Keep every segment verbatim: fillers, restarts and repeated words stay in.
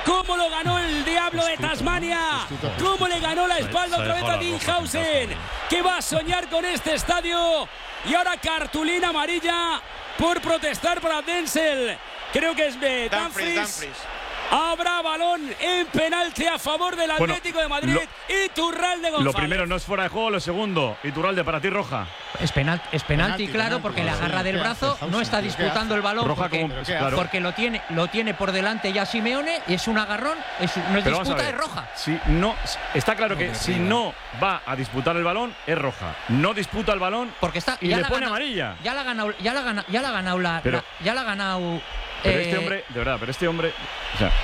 cómo lo ganó el Diablo de Tasmania, cómo le ganó la espalda otra vez a Dinhausen, que va a soñar con este estadio. Y ahora cartulina amarilla por protestar para Denzel. Creo que es de Dumfries. Dumfries. Habrá balón en penalti a favor del Atlético bueno, de Madrid. Lo, Iturralde González. Lo primero no es fuera de juego, lo segundo, Iturralde, para ti roja. Es penalti, es penalti, penalti claro, penalti, porque le agarra del brazo, no está disputando el balón roja porque, como, claro. porque lo tiene lo tiene por delante ya Simeone, es un agarrón, es, no es disputa, es roja. Si no, está claro que no, si no va a disputar el balón, es roja. No disputa el balón porque está, y ya le la pone ganado, amarilla. Ya la ha ganado, ya la ha ganado, ya la ha ganado la, pero, la, ya la ha ganado. Pero eh, este hombre, de verdad, pero este hombre, o sea,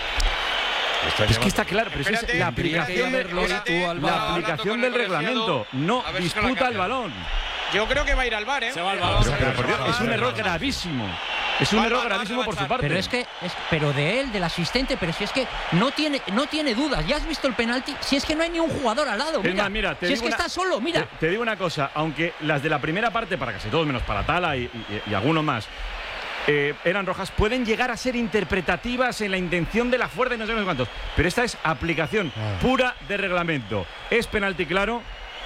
es que está claro, pero espérate, es la aplicación, de, espérate, la aplicación del reglamento. No disputa el balón. Yo creo que va a ir al V A R, ¿eh? Se va al V A R. Pero, pero, por Dios, es un error gravísimo. Es un error gravísimo por su parte. Pero es que, es, pero de él, del asistente, pero si es que no tiene, no tiene dudas. ¿Ya has visto el penalti? Si es que no hay ni un jugador al lado. Mira, más, mira, te si es que una, está solo, mira. Te, te digo una cosa, aunque las de la primera parte, para casi todos menos para Tala y, y, y alguno más, Eh, eran rojas, pueden llegar a ser interpretativas en la intención de la fuerza y no sé cuántos, pero esta es aplicación pura de reglamento, es penalti claro,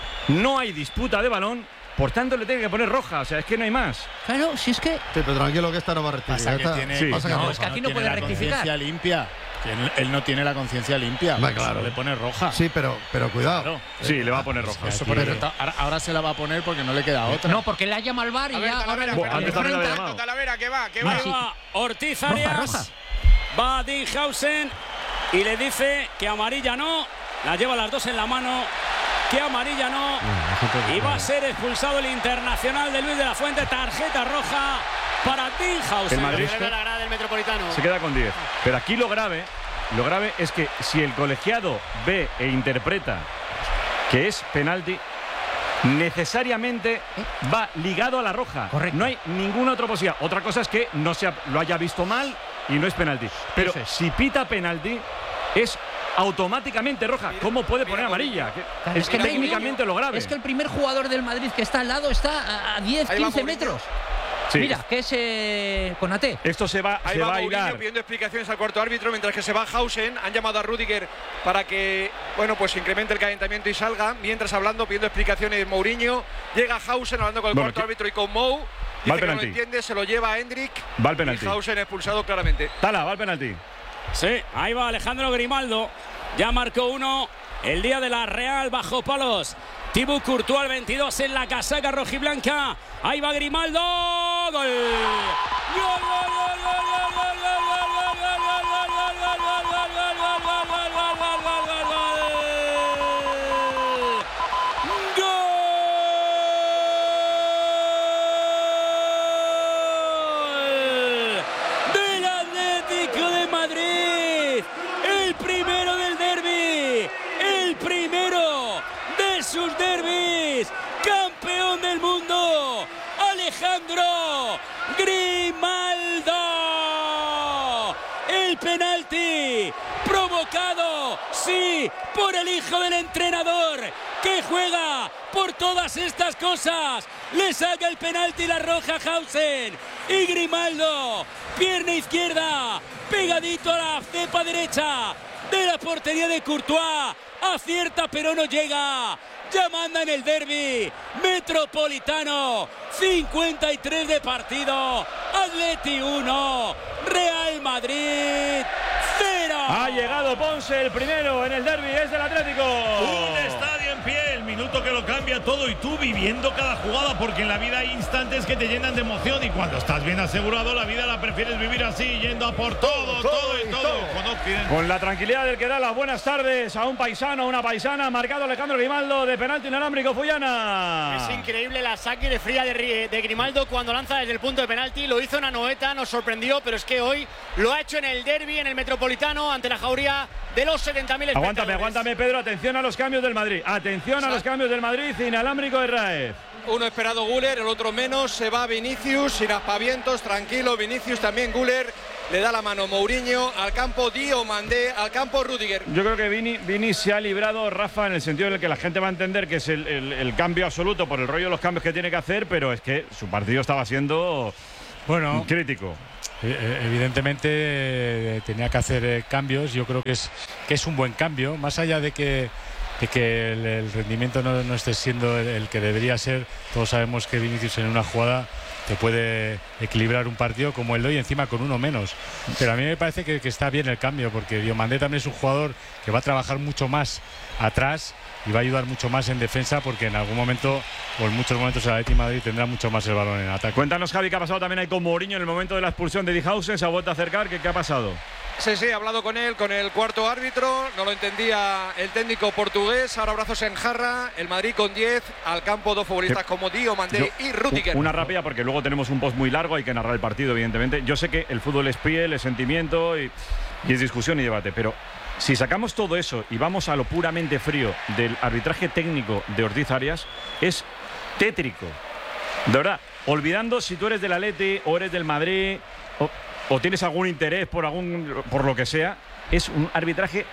no hay disputa de balón, por tanto le tiene que poner roja, o sea, es que no hay más. Claro, si es que... Sí, pero tranquilo que esta no va a rectificar. Pasa que tiene, sí. pasa no, que es que aquí no, no puede rectificar. Limpia. Que él, él no tiene la conciencia limpia. Va, claro. Le pone roja. Sí, pero, pero cuidado. Claro. Sí, le va a poner roja. Eso pero ahora, ahora se la va a poner porque no le queda otra. No, porque le ha llamado al V A R y a ver, ya... Talavera, ahora bueno, antes también le había llamado. Talavera, que va, que va. va. Sí. Va Ortiz Arias. Roja, roja. Va Dinhausen y le dice que amarilla no. La lleva las dos en la mano. Que amarilla no. Y va a ser expulsado el internacional de Luis de la Fuente. Tarjeta roja para Dinhausen. El Madrid la grada del Metropolitano. Se queda con diez. Pero aquí lo grave, lo grave es que si el colegiado ve e interpreta que es penalti, necesariamente va ligado a la roja. Correcto. No hay ninguna otra posibilidad. Otra cosa es que no se ha, lo haya visto mal y no es penalti. Pero es. si pita penalti, es automáticamente roja. ¿Cómo puede poner amarilla? Claro, es que mira, técnicamente mira, lo grave. Es que el primer jugador del Madrid que está al lado está a diez, quince metros. Sí. Mira, que es eh, Konaté. Esto se va, Ahí se va, va a Mourinho hilar. pidiendo explicaciones al cuarto árbitro, mientras que se va Hausen. Han llamado a Rüdiger para que, bueno, pues incremente el calentamiento y salga. Mientras hablando, pidiendo explicaciones Mourinho. Llega Hausen hablando con el bueno, cuarto ¿qué? árbitro y con Mou. Dice que no lo entiende, se lo lleva a Hendrik. Va el penalti. Y Hausen expulsado claramente. Tala, va el penalti. Sí, ahí va Alejandro Grimaldo. Ya marcó uno el día de la Real bajo palos. Thibaut Courtois, el veintidós en la casaca rojiblanca. Ahí va Grimaldo. ¡Gol! ¡Gol, gol, gol, gol, gol, gol, gol, gol, gol, gol, gol! Del Atlético de Madrid. El primero del derbi. El primero de sus derbis. Campeón del mundo. Alejandro Grimaldo. El penalti provocado, sí, por el hijo del entrenador, que juega por todas estas cosas. Le saca el penalti la roja Hausen. Y Grimaldo, pierna izquierda, pegadito a la cepa derecha de la portería de Courtois. Acierta pero no llega. Ya manda en el derbi metropolitano. cincuenta y tres de partido. Atleti uno, Real Madrid cero. Ha llegado Ponce, el primero en el derbi, es del Atlético. Un estadio en pie, el minuto que lo cambia todo y tú viviendo cada jugada, porque en la vida hay instantes que te llenan de emoción y cuando estás bien asegurado la vida la prefieres vivir así, yendo a por todo, todo, todo y todo. todo. Con la tranquilidad del que da las buenas tardes a un paisano, a una paisana, marcado Alejandro Grimaldo de penalti inalámbrico Fuyana. Es increíble la saque de fría de, de Grimaldo cuando lanza desde el punto de penalti. Lo hizo en Anoeta, nos sorprendió, pero es que hoy lo ha hecho en el derbi, en el Metropolitano, ante la jauría de los setenta mil espectadores. Aguántame, aguántame, Pedro. Atención a los cambios del Madrid. Atención a los cambios del Madrid. Inalámbrico de Raez. Uno esperado Güler, el otro menos. Se va Vinicius, sin aspavientos, tranquilo. Vinicius también Güler. Le da la mano Mourinho al campo Diomandé, al campo Rüdiger. Yo creo que Vini, Vini se ha librado, Rafa, en el sentido en el que la gente va a entender que es el, el, el cambio absoluto por el rollo de los cambios que tiene que hacer, pero es que su partido estaba siendo Bueno, crítico. Evidentemente eh, tenía que hacer eh, cambios. Yo creo que es, que es un buen cambio, más allá de que, de que el, el rendimiento no, no esté siendo el, el que debería ser. Todos sabemos que Vinicius en una jugada te puede equilibrar un partido como el de hoy, encima con uno menos. Pero a mí me parece que, que está bien el cambio, porque Diomandé también es un jugador que va a trabajar mucho más atrás y va a ayudar mucho más en defensa, porque en algún momento o en muchos momentos el Atlético de Madrid tendrá mucho más el balón en ataque. Cuéntanos, Javi, qué ha pasado también ahí con Mourinho en el momento de la expulsión de Eddie se ha vuelto a acercar, ¿qué, qué ha pasado? Sí, sí, he hablado con él, con el cuarto árbitro, no lo entendía el técnico portugués, ahora brazos en jarra, el Madrid con diez, al campo dos futbolistas que, como Diomandé y Rüdiger. Una rápida, porque luego tenemos un post muy largo, hay que narrar el partido, evidentemente. Yo sé que el fútbol es piel, es sentimiento y, y es discusión y debate, pero si sacamos todo eso y vamos a lo puramente frío del arbitraje técnico de Ortiz Arias, es tétrico. De verdad, olvidando si tú eres del Atleti o eres del Madrid o, o tienes algún interés por, algún, por lo que sea, es un arbitraje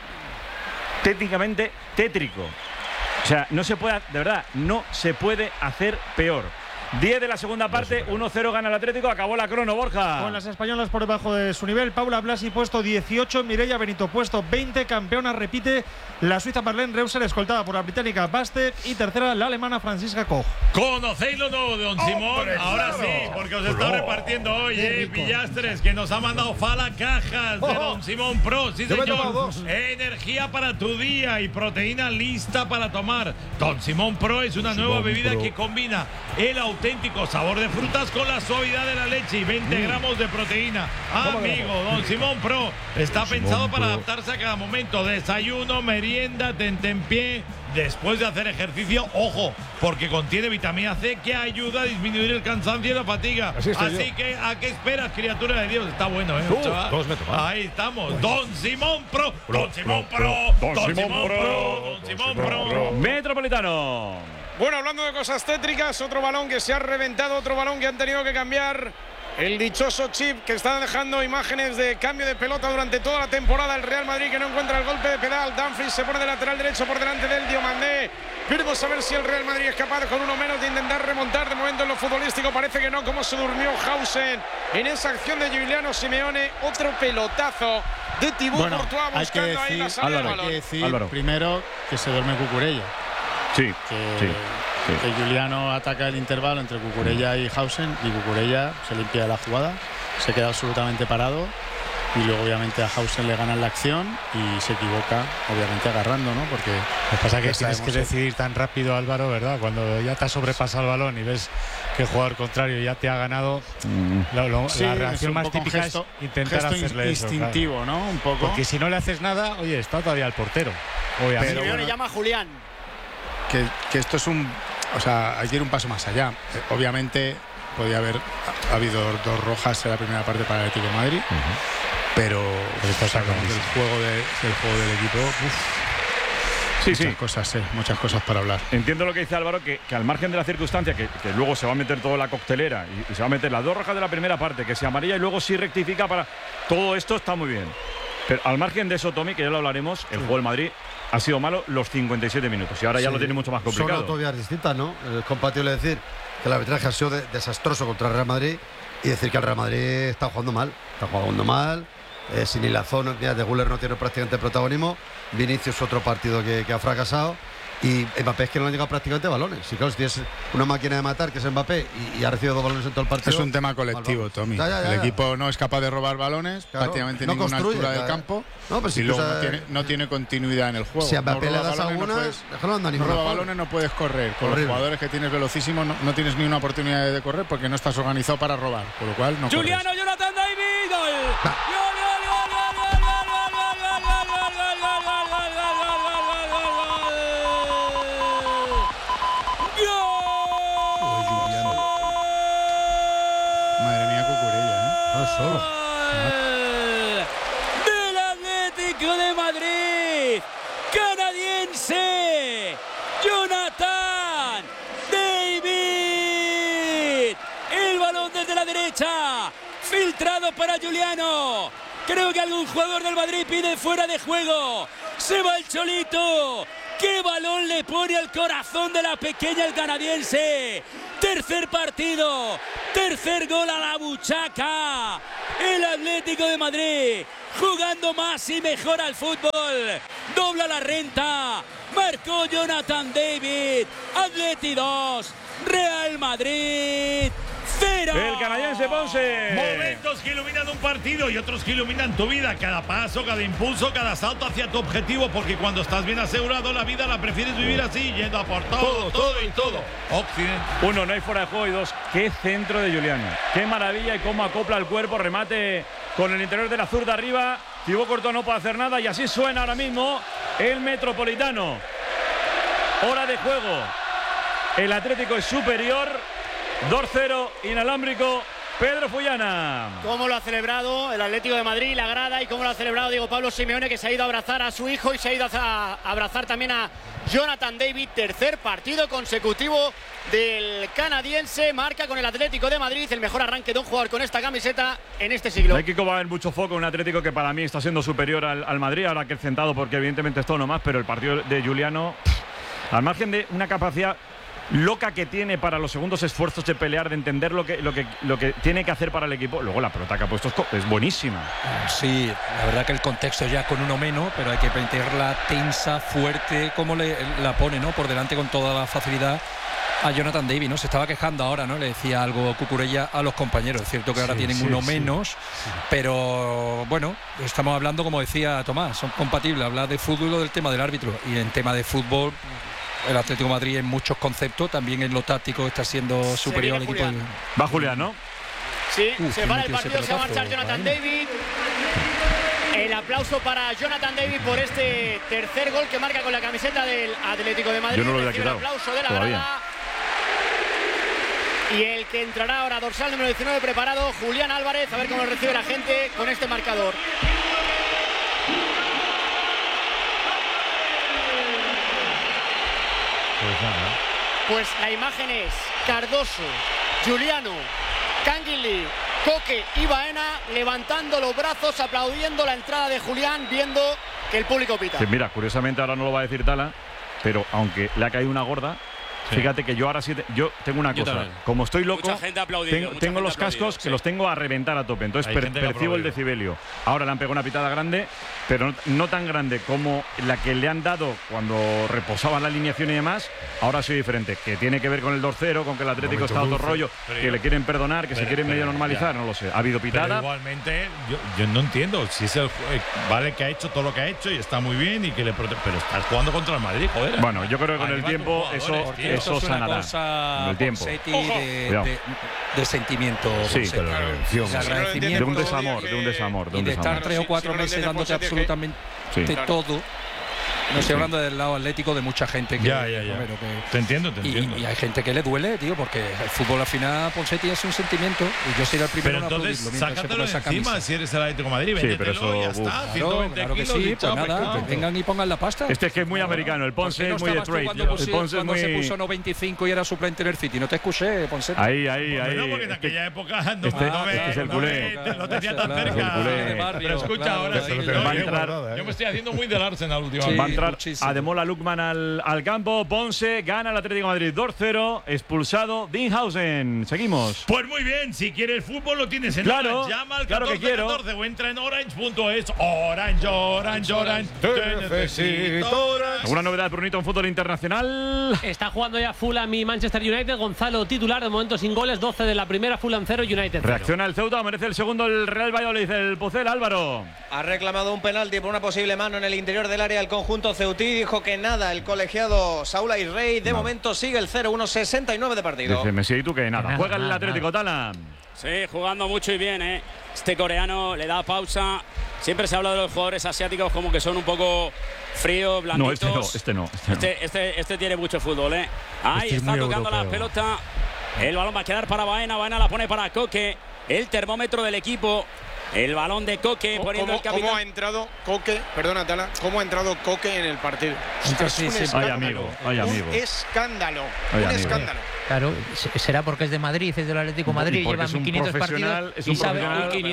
técnicamente tétrico. O sea, no se puede, de verdad, no se puede hacer peor. diez de la segunda parte, uno cero gana el Atlético, acabó la crono, Borja. Con las españolas por debajo de su nivel, Paula Blasi puesto dieciocho, Mireia Benito puesto veinte, campeona repite la suiza Marlene Reusser, escoltada por la británica Bastet, y tercera la alemana Franziska Koch. ¿Conocéis lo nuevo de Don Simón? Ahora claro. Sí, porque os está repartiendo hoy, eh, Pillastres, que nos ha mandado Fala cajas de Don Simón Pro. Sí, señor. Energía para tu día y proteína lista para tomar. Don Simón Pro es una Simón nueva bebida Pro. Que combina el auténtico sabor de frutas con la suavidad de la leche y veinte mm. gramos de proteína. Amigo, Don Simón Pro está Don pensado Simón para Pro. Adaptarse a cada momento. Desayuno, merienda, tentempié, después de hacer ejercicio. Ojo, porque contiene vitamina C que ayuda a disminuir el cansancio y la fatiga. Así, Así que, ¿a qué esperas, criatura de Dios? Está bueno, ¿eh? Uh, dos metros, Ahí estamos. Don Simón Pro. Don Simón Pro. Don Simón Pro. Don Simón Pro. Metropolitano. Bueno, hablando de cosas tétricas, otro balón que se ha reventado, otro balón que han tenido que cambiar. El dichoso chip que está dejando imágenes de cambio de pelota durante toda la temporada. El Real Madrid que no encuentra el golpe de pedal. Dumfries se pone de lateral derecho por delante del Diomandé. Vamos a ver si el Real Madrid es capaz con uno menos de intentar remontar. De momento en lo futbolístico parece que no, como se durmió Hausen en esa acción de Giuliano Simeone. Otro pelotazo de Thibaut bueno, Courtois buscando decir, ahí la salida del balón. Hay que decir Álvaro. primero que se duerme Cucurella. Sí, que, sí, sí. que Giuliano ataca el intervalo entre Cucurella y Hausen y Cucurella se limpia de la jugada, se queda absolutamente parado y luego obviamente a Hausen le ganan la acción y se equivoca obviamente agarrando, ¿no? Porque lo que pasa es que tienes que decidir tan rápido, Álvaro, ¿verdad? Cuando ya te has sobrepasado el balón y ves que el jugador contrario ya te ha ganado, mm. lo, lo, sí, la reacción más típica gesto, es intentar gesto hacerle instintivo, eso, claro. ¿no? Un poco. Porque si no le haces nada, oye, está todavía el portero. Obviamente. Pero bueno, le llama a Julián. Que, que esto es un, o sea, hay que ir un paso más allá. Eh, obviamente podía haber ha, ha habido dos rojas en la primera parte para el Atlético de Madrid, uh-huh. pero esto es del juego de, del juego del equipo. Uf, sí, muchas sí. cosas, eh, muchas cosas para hablar. Entiendo lo que dice Álvaro, que, que al margen de la circunstancia, que, que luego se va a meter toda la coctelera y, y se va a meter las dos rojas de la primera parte, que se amarilla y luego sí rectifica para todo esto, está muy bien. Pero al margen de eso, Tommy, que ya lo hablaremos, el juego del Madrid ha sido malo los cincuenta y siete minutos y ahora ya sí, lo tiene mucho más complicado. Son autovías distintas, ¿no? Es compatible decir que el arbitraje ha sido de, desastroso contra el Real Madrid y decir que el Real Madrid está jugando mal. Está jugando mal, eh, sin hilazón, de Güler no tiene prácticamente protagonismo, Vinicius otro partido que, que ha fracasado y Mbappé es que no le han llegado prácticamente balones. Si claro, si tienes una máquina de matar que es Mbappé y, y ha recibido dos balones en todo el partido. Es un tema colectivo, Tommy. Ya, ya, ya, el equipo no es capaz de robar balones, claro, prácticamente no ninguna altura del campo. No, pero si y luego no tiene, no tiene continuidad en el juego. Si a Mbappé no le das alguna, no puedes, no anda no roba balones, no puedes correr. Con Horrible. Los jugadores que tienes velocísimos no, no tienes ni una oportunidad de correr porque no estás organizado para robar. Por lo cual no Giuliano, corres. Jonathan David, gol. Bah. Solo. Del Atlético de Madrid, canadiense, Jonathan David. El balón desde la derecha, filtrado para Giuliano. Creo que algún jugador del Madrid pide fuera de juego. Se va el Cholito. ¡Qué balón le pone al corazón de la pequeña el canadiense! Tercer partido Tercer gol a la buchaca. El Atlético de Madrid jugando más y mejor al fútbol. Dobla la renta. Marcó Jonathan David. Atleti dos. Real Madrid cero. El canadiense Ponce. Momentos que iluminan un partido y otros que iluminan tu vida. Cada paso, cada impulso, cada salto hacia tu objetivo. Porque cuando estás bien asegurado, la vida la prefieres vivir así, yendo a por todo, todo, todo y todo. Occidente. Uno, no hay fuera de juego. Y dos, qué centro de Juliano. Qué maravilla y cómo acopla el cuerpo. Remate con el interior de la zurda arriba. Thibaut Courtois no puede hacer nada. Y así suena ahora mismo el Metropolitano. Hora de juego. El Atlético es superior. dos cero, inalámbrico, Pedro Fullana. Cómo lo ha celebrado el Atlético de Madrid, la grada, y cómo lo ha celebrado Diego Pablo Simeone, que se ha ido a abrazar a su hijo y se ha ido a abrazar también a Jonathan David. Tercer partido consecutivo del canadiense, marca con el Atlético de Madrid el mejor arranque de un jugador con esta camiseta en este siglo. Hay que cobar mucho foco en un Atlético que para mí está siendo superior al, al Madrid, ahora que sentado porque evidentemente es todo nomás, pero el partido de Juliano, al margen de una capacidad loca que tiene para los segundos esfuerzos de pelear, de entender lo que, lo que, lo que tiene que hacer para el equipo. Luego la pelota que ha puesto es, es buenísima. Sí, la verdad que el contexto ya con uno menos, pero hay que meterla tensa, fuerte, como le, la pone, ¿no? Por delante con toda la facilidad a Jonathan David, ¿no? Se estaba quejando ahora, ¿no? Le decía algo Cucurella a los compañeros. Es cierto que ahora sí, tienen sí, uno sí. menos, sí. Pero bueno, estamos hablando, como decía Tomás, son compatibles. Hablar de fútbol o del tema del árbitro. Y en tema de fútbol, el Atlético de Madrid en muchos conceptos, también en lo táctico está siendo superior al equipo. De... Va Julián, ¿no? Sí, Uf, se para el partido, se va a marchar Jonathan David. El aplauso para Jonathan David por este tercer gol que marca con la camiseta del Atlético de Madrid. Yo no lo hubiera Recibe quitado. el aplauso de la Todavía. grada. Y el que entrará ahora, dorsal número diecinueve preparado, Julián Álvarez, a ver cómo lo recibe la gente con este marcador. Pues la imagen es Cardoso, Juliano, Canguilí, Coque y Baena levantando los brazos, aplaudiendo la entrada de Julián, viendo que el público pita. Que mira, curiosamente ahora no lo va a decir Tala, pero aunque le ha caído una gorda, sí. Fíjate que yo ahora sí, te, yo tengo una Yo cosa, también. como estoy loco, Mucha gente ha aplaudido, tengo, mucha tengo gente los ha aplaudido, cascos que sí. los tengo a reventar a tope, entonces Hay per, gente que ha percibo el aplaudido. decibelio. Ahora le han pegado una pitada grande, pero no, no tan grande como la que le han dado cuando reposaba la alineación y demás. Ahora ha sido diferente, que tiene que ver con el dos cero, con que el Atlético está a otro rollo, pero que yo- le quieren perdonar, que pero- se quieren pero medio normalizar, ya. no lo sé. Ha habido Pero pitada. igualmente, yo, yo no entiendo si es el ju- eh, vale que ha hecho todo lo que ha hecho y está muy bien y que le prote- pero estás jugando contra el Madrid, joder. Bueno, yo creo que con el Anima a tus tiempo eso, jugadores, tío. eso Esto es una sanará. cosa, Con el tiempo. Ponseti, Ojo. de, Cuidado. de, de sentimiento. Sí, Ponseti. pero de Si no lo agradecimiento. entiende De un Ponseti, desamor, que- de un desamor, de Y un de estar desamor. tres o Si- cuatro si no lo meses entiende dándote Ponseti, es que- absolutamente Sí. Claro. todo. No estoy hablando del lado atlético de mucha gente que, Ya, ya, ya. bueno, que- Te entiendo, te y, entiendo. y hay gente que le duele, tío, porque el fútbol al final, Ponseti, es un sentimiento y yo sería el primero Pero en entonces, aplaudirlo mientras se sácatelo pone esa encima camisa. si eres el Atlético de Madrid. Sí, pero Véndetelo y ya eso, está. uf. Claro, ciento veinte claro que kilos sí, y pues chao, nada, pescado. que vengan y pongan la pasta. Este es que es muy americano, el ¿Por Ponce qué no es muy de estabas tú trade. cuando, El pusi- Ponce es cuando se muy... puso noventa y cinco y era suplente en el City? No te escuché, Ponce. Ahí, ahí, Pues ahí. no, porque en Este- aquella época no, este- no me, este es el no culé. me- lo tenía tan Claro, cerca. el culé. de barrio, Pero escucha, claro, ahora ahí sí. lo yo- va a yo- entrar- Yo me estoy haciendo muy del Arsenal últimamente. Va a entrar muchísimo. Ademola Lukman al, al campo. Ponce gana el Atlético de Madrid dos cero. Expulsado Dinhausen. Seguimos. Pues muy bien, si quieres fútbol lo tienes en Claro, Orange. Llama al claro que catorce quiero. catorce o entra en orange punto es. Orange, Orange, Orange. Te necesito Orange. ¿Alguna novedad, Brunito, en fútbol internacional? Está jugando ya Fulham y Manchester United. Gonzalo titular, de momento sin goles, doce de la primera, Fulham cero, United cero. Reacciona el Ceuta, merece el segundo el Real Valladolid, el Pucel, Álvaro. Ha reclamado un penalti por una posible mano en el interior del área del conjunto ceutí. Dijo que nada, el colegiado Saúl Aizrey. De No. momento sigue el cero uno sesenta y nueve de partido. Dice Messi, ¿y tú qué? Nada. Nada, Juega el nada, Atlético, Tala. Sí, jugando mucho y bien, ¿eh? Este coreano le da pausa. Siempre se habla de los jugadores asiáticos como que son un poco fríos, No, blanditos. este no, este no. Este no. Este, este, este tiene mucho fútbol, ¿eh? Ahí Este es está muy tocando la europeo. pelota. El balón va a quedar para Baena. Baena la pone para Coque. El termómetro del equipo. El balón de Coque poniendo ¿Cómo, el capitán. cómo ha entrado Coque? Perdona, Tala. ¿Cómo ha entrado Coque en el partido? Entra Es así, un sí. escándalo. Ay, amigo, ay, amigo. Un escándalo. Ay, un amigo. escándalo. Claro, será porque es de Madrid, es del Atlético de Madrid, lleva mil quinientos partidos es y sabe,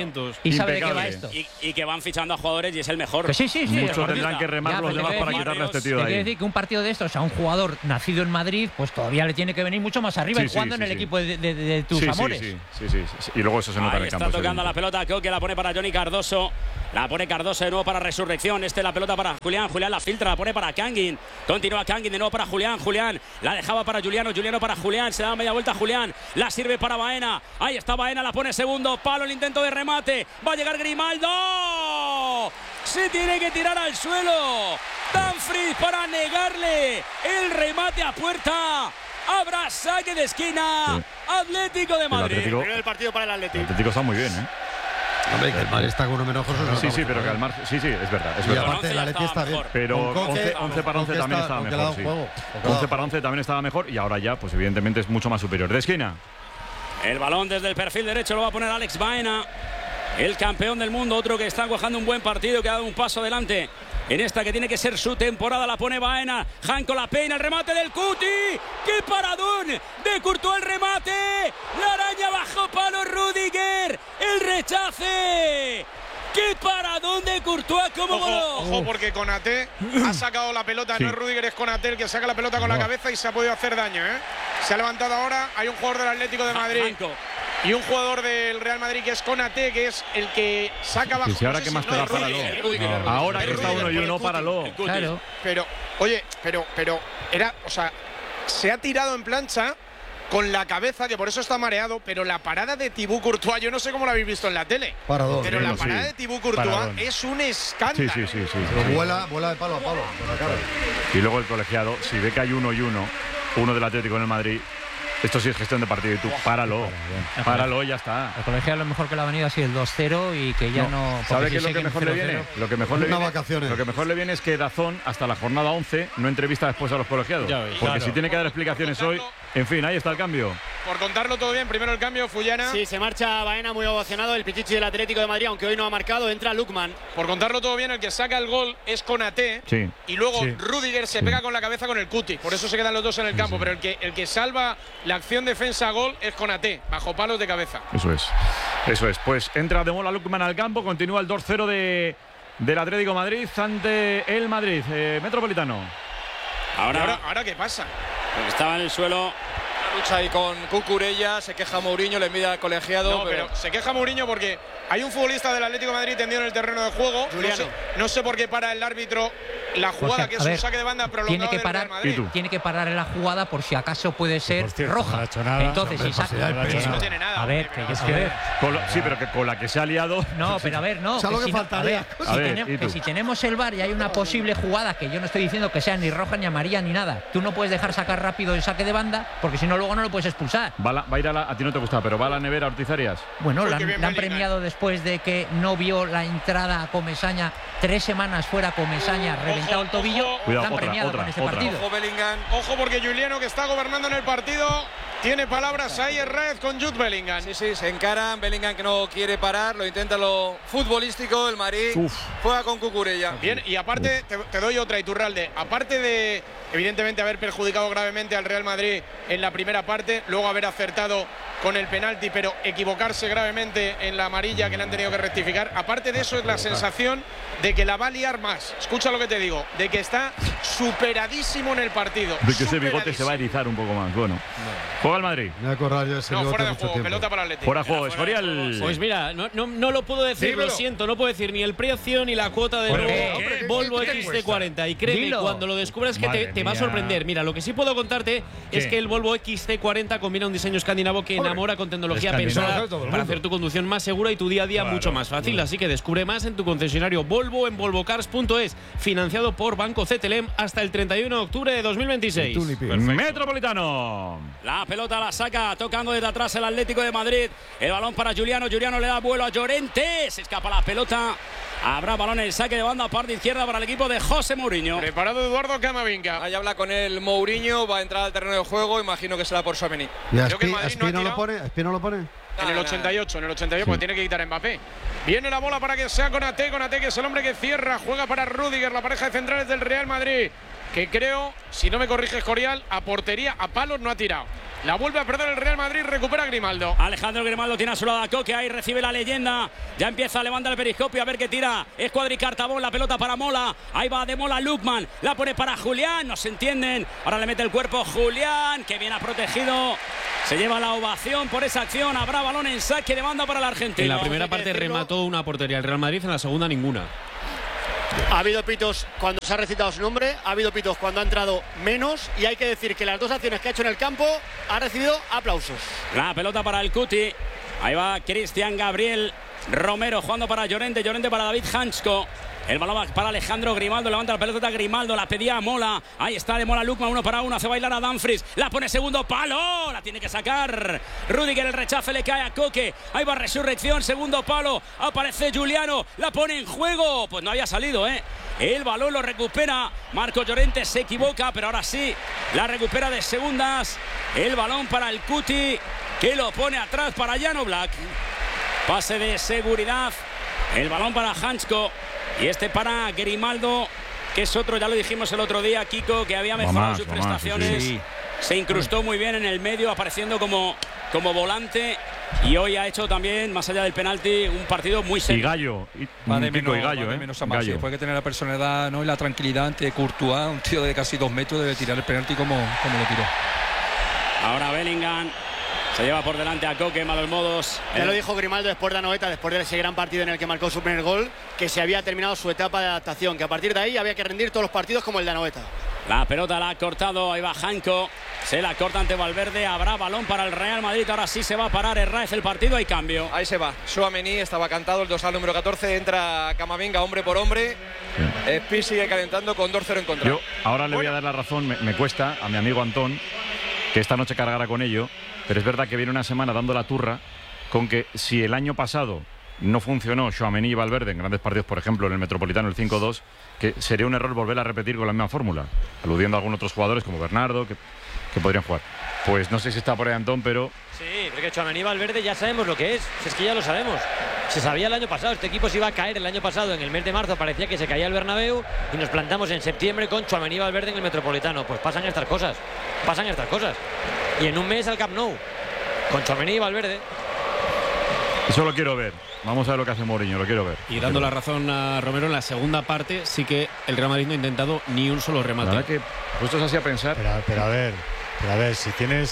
y sabe de qué va esto. Y, y que van fichando a jugadores y es el mejor. Que sí, sí, sí. Muchos tendrán que remar Ya, los pero demás te para quiere quitarle a este tío Te de quiere ahí. decir que un partido de estos a un jugador nacido en Madrid, pues todavía le tiene que venir mucho más arriba Sí, y sí, jugando sí, en el sí. equipo de, de- de tus Sí, sí, amores. Sí, sí, sí, sí, sí. Y luego eso se nota Ahí en el está campo. tocando la pelota, creo que la pone para Johnny Cardoso. La pone Cardoso de nuevo para Resurrección. Este la pelota para Julián. Julián la filtra, la pone para Kangin. Continúa Kangin de nuevo para Julián. Julián la dejaba para Juliano. Juliano para Julián. Se da media vuelta a Julián. La sirve para Baena. Ahí está Baena, la pone segundo. Palo el intento de remate. Va a llegar Grimaldo. Se tiene que tirar al suelo. Danfries para negarle el remate a puerta. Habrá saque de esquina. Sí. Atlético de Madrid. Atlético- Primero el partido para el El Atlético. Atlético está muy bien, ¿eh? Hombre, que el Madrid está con uno menos ojo, eso Sí, no sí, estamos pero que al hablando. margen. Sí, sí, es verdad. Es Y verdad. aparte, el Atleti está bien. Pero Con Coque- once, once para once Coque también está- estaba Coque le ha mejor. dado Sí. juego. Coque le ha once dado para once también estaba mejor y ahora ya, pues evidentemente es mucho más superior. De esquina. El balón desde el perfil derecho lo va a poner Alex Baena, el campeón del mundo, otro que está cuajando un buen partido, que ha dado un paso adelante en esta que tiene que ser su temporada. La pone Baena, Janko la peina, el remate del Cuti. ¡Qué paradón de Courtois el remate! La araña bajo palo Rudiger, el rechace. ¡Qué paradón de Courtois! ¡Cómo Ojo, voló! ojo, porque Konaté ha sacado la pelota, Sí. no es Rudiger, es Konaté el que saca la pelota con la No. cabeza y se ha podido hacer daño, ¿eh? Se ha levantado ahora, hay un jugador del Atlético de Madrid Janko. y un jugador del Real Madrid que es Konaté, que es el que saca abajo. Sí, sí, ahora no sé que si- más no, te da, es Rudiger, páralo. es Rudiger, No. es Rudiger. Ahora Es que está Rudiger uno y por el uno, Cuti. páralo. El Cuti. Claro. Pero, oye, pero, pero, era, o sea, se ha tirado en plancha con la cabeza, que por eso está mareado, pero la parada de Thibaut Courtois, yo no sé cómo la habéis visto en la tele, Paradón. pero Sí, la sí. parada de Thibaut Courtois Paradón. es un Sí, escándalo. sí, sí, sí. Pero vuela, vuela de palo a palo, por la cara. Y luego el colegiado, si ve que hay uno y uno, uno del Atlético en el Madrid, esto sí es gestión de partido y tú páralo, páralo y ya está. El colegiado lo mejor que le ha venido ha sido el dos cero y que ya no. porque ¿Sabe si qué es lo que siguen mejor le cero viene? cero, Lo que mejor le Unas viene, vacaciones. lo que mejor le viene es que Dazón hasta la jornada once no entrevista después a los colegiados. Ya ves, porque claro. si tiene que dar explicaciones hoy, en fin, ahí está el cambio. Por contarlo todo bien, primero el cambio, Fullana. Sí, se marcha Baena muy ovacionado, el pichichi del Atlético de Madrid, aunque hoy no ha marcado, entra Lukman. Por contarlo todo bien, el que saca el gol es Konaté. Sí. Y luego Sí. Rudiger se Sí. pega con la cabeza con el Cuti. Por eso se quedan los dos en el campo. Pero el que, el que salva la acción defensa-gol es Konaté, bajo palos de cabeza. Eso es. Eso es. Pues entra de Mola Lukman al campo, continúa el dos cero de, del Atlético de Madrid ante el Madrid. Eh, Metropolitano. ¿Y Ahora, ahora, ahora qué pasa? porque estaba en el suelo. Lucha ahí con Cucurella, se queja Mourinho, le envía al colegiado. No, pero se queja Mourinho porque hay un futbolista del Atlético de Madrid tendido en el terreno de juego. No Juliano. sé, no sé por qué para el árbitro la jugada, Jorge, que es a un ver, saque de banda prolongado tiene que del parar, Real Madrid. ¿Y tú? tiene que parar en la jugada por si acaso puede ser por cierto, no roja. ha hecho nada. Entonces, Hombre, si pues si saca. da el pecho. Eso no tiene nada. A ver, hombre, que pero- yo- a ver. Con lo- sí, pero que con la que se ha liado. No, pero a ver, no. O sea, lo que si no- faltaría. a ver, A si, ver, tenem- ¿y tú? que si tenemos el V A R y hay una posible jugada, que yo no estoy diciendo que sea ni roja ni amarilla ni nada, tú no puedes dejar sacar rápido el saque de banda porque si no luego no lo puedes expulsar. Va, la- va a ir a la, a ti no te gusta, pero va a la nevera Ortiz Arias. Bueno, Uy, la, qué bien la han Bellingham. premiado después de que no vio la entrada a Comesaña, tres semanas fuera Comesaña, Ojo, reventado el tobillo, ojo. Cuidado, la han otra, premiado otra, con ese otra. partido. Ojo Bellingham. Ojo porque Juliano, que está gobernando en el partido, tiene palabras ahí Herrez con Jude Bellingham. Sí, sí, se encaran. Bellingham que no quiere parar, lo intenta lo futbolístico. El Madrid Uf. juega con Cucurella. Bien, y aparte, te, te doy otra, Iturralde. Aparte de, evidentemente, haber perjudicado gravemente al Real Madrid en la primera parte, luego haber acertado con el penalti, pero equivocarse gravemente en la amarilla que le han tenido que rectificar. Aparte de eso, es la sensación de que la va a liar más. Escucha lo que te digo, de que está superadísimo en el partido. De que ese bigote se va a Superadísimo. erizar un poco más. Bueno. Juega el Madrid. Me voy a acordar yo de ese No, bigote fuera de mucho juego, tiempo. pelota para el Atlético. Fuera de juego, Escorial. Pues mira, no, no, no lo puedo decir, Dímelo. lo siento, no puedo decir ni el precio ni la cuota de Bueno, nuevo hombre, ¿qué- Volvo qué te X C cuesta? cuarenta. Y créeme, Dilo. cuando lo descubras que te, Madre te va a mía. sorprender. Mira, lo que sí puedo contarte es ¿Qué? que el Volvo X C cuarenta combina un diseño escandinavo que enamora con tecnología Escandinavo. pensada Eso lo sabe todo el para mundo. hacer tu conducción más segura y tu día a día Claro, mucho más fácil. claro. Así que descubre más en tu concesionario Volvo en volvocars punto es, financiado por Banco C T L M hasta el treinta y uno de octubre de dos mil veintiséis. Metropolitano. La pelota la saca, tocando desde atrás el Atlético de Madrid. El balón para Juliano. Juliano le da vuelo a Llorente. Se escapa la pelota. Habrá balón en el saque de banda, parte izquierda para el equipo de José Mourinho. Preparado Eduardo Camavinga. Ahí habla con el Mourinho, va a entrar al terreno de juego, imagino que será por Tchouaméni. ¿Y a Creo que el Espi, Madrid a Espi no ha no lo tirado. pone? ¿A Espi no lo pone? En el ochenta y ocho, en el ochenta y ocho, porque tiene que quitar a Mbappé. Viene la bola para que sea Konaté, Konaté que es el hombre que cierra, juega para Rudiger, la pareja de centrales del Real Madrid. que creo, si no me corrige Escorial, a portería, a palos no ha tirado. La vuelve a perder el Real Madrid, recupera Grimaldo. Alejandro Grimaldo tiene a su lado a Coque, ahí recibe la leyenda. Ya empieza a levantar el periscopio, a ver qué tira. Es Cuadricartabón, la pelota para Mola. Ahí va de Mola Lukman, la pone para Julián, no se entienden. Ahora le mete el cuerpo Julián, que bien ha protegido. Se lleva la ovación por esa acción. Habrá balón en saque de banda para el argentino. En la primera parte remató una portería el Real Madrid, en la segunda ninguna. Ha habido pitos cuando se ha recitado su nombre, ha habido pitos cuando ha entrado menos, y hay que decir que las dos acciones que ha hecho en el campo ha recibido aplausos. La pelota para el Cuti. Ahí va Cristian Gabriel Romero jugando para Llorente, Llorente para David Hansko. El balón va para Alejandro Grimaldo, levanta la pelota Grimaldo, la pedía a Mola. Ahí está de Mola Lukman, uno para uno, hace bailar a Dumfries. La pone segundo palo, la tiene que sacar Rüdiger, el rechace le cae a Coque. Ahí va Resurrección, segundo palo, aparece Juliano, la pone en juego. Pues no había salido, ¿eh? El balón lo recupera Marco Llorente, se equivoca, pero ahora sí, la recupera de segundas. El balón para el Cuti, que lo pone atrás para Jan Oblak. Pase de seguridad, el balón para Hansko. Y este para Grimaldo, que es otro, ya lo dijimos el otro día, Kiko, que había mejorado sus prestaciones. Sí, sí. Se incrustó muy bien en el medio, apareciendo como, como volante. Y hoy ha hecho también, más allá del penalti, un partido muy serio. Y Gallo. Y, va de menos, y Gallo, va de ¿eh? menos a más. Gallo. Después hay que tener la personalidad, ¿no? Y la tranquilidad ante Courtois, un tío de casi dos metros, debe tirar el penalti como, como lo tiró. Ahora Bellingham. Se lleva por delante a Coque, malos modos. Ya lo dijo Grimaldo después de Anoeta, después de ese gran partido en el que marcó su primer gol, que se había terminado su etapa de adaptación, que a partir de ahí había que rendir todos los partidos como el de Anoeta. La pelota la ha cortado, ahí va Hanko, se la corta ante Valverde, habrá balón para el Real Madrid, ahora sí se va a parar Herráez el partido, hay cambio. Ahí se va, Tchouaméni estaba cantado, el dorsal número catorce, entra Camavinga hombre por hombre. Spi sigue calentando con dos cero en contra. Yo ahora le voy a dar la razón, me, me cuesta a mi amigo Antón que esta noche cargara con ello. Pero es verdad que viene una semana dando la turra con que si el año pasado no funcionó Tchouaméni y Valverde en grandes partidos, por ejemplo en el Metropolitano el cinco dos, que sería un error volver a repetir con la misma fórmula, aludiendo a algunos otros jugadores como Bernardo que, que podrían jugar. Pues no sé si está por ahí Antón, pero... Sí, porque Tchouaméni y Valverde ya sabemos lo que es, si es que ya lo sabemos. Se sabía el año pasado, este equipo se iba a caer el año pasado, en el mes de marzo parecía que se caía el Bernabéu y nos plantamos en septiembre con Tchouaméni y Valverde en el Metropolitano. Pues pasan estas cosas, pasan estas cosas. Y en un mes al Camp Nou, con Tchouaméni y Valverde. Eso lo quiero ver. Vamos a ver lo que hace Mourinho, lo quiero ver. Y dando la razón a Romero, en la segunda parte sí que el Real Madrid no ha intentado ni un solo remate. La verdad que puestos así a pensar. Pero, pero a ver, pero a ver, si tienes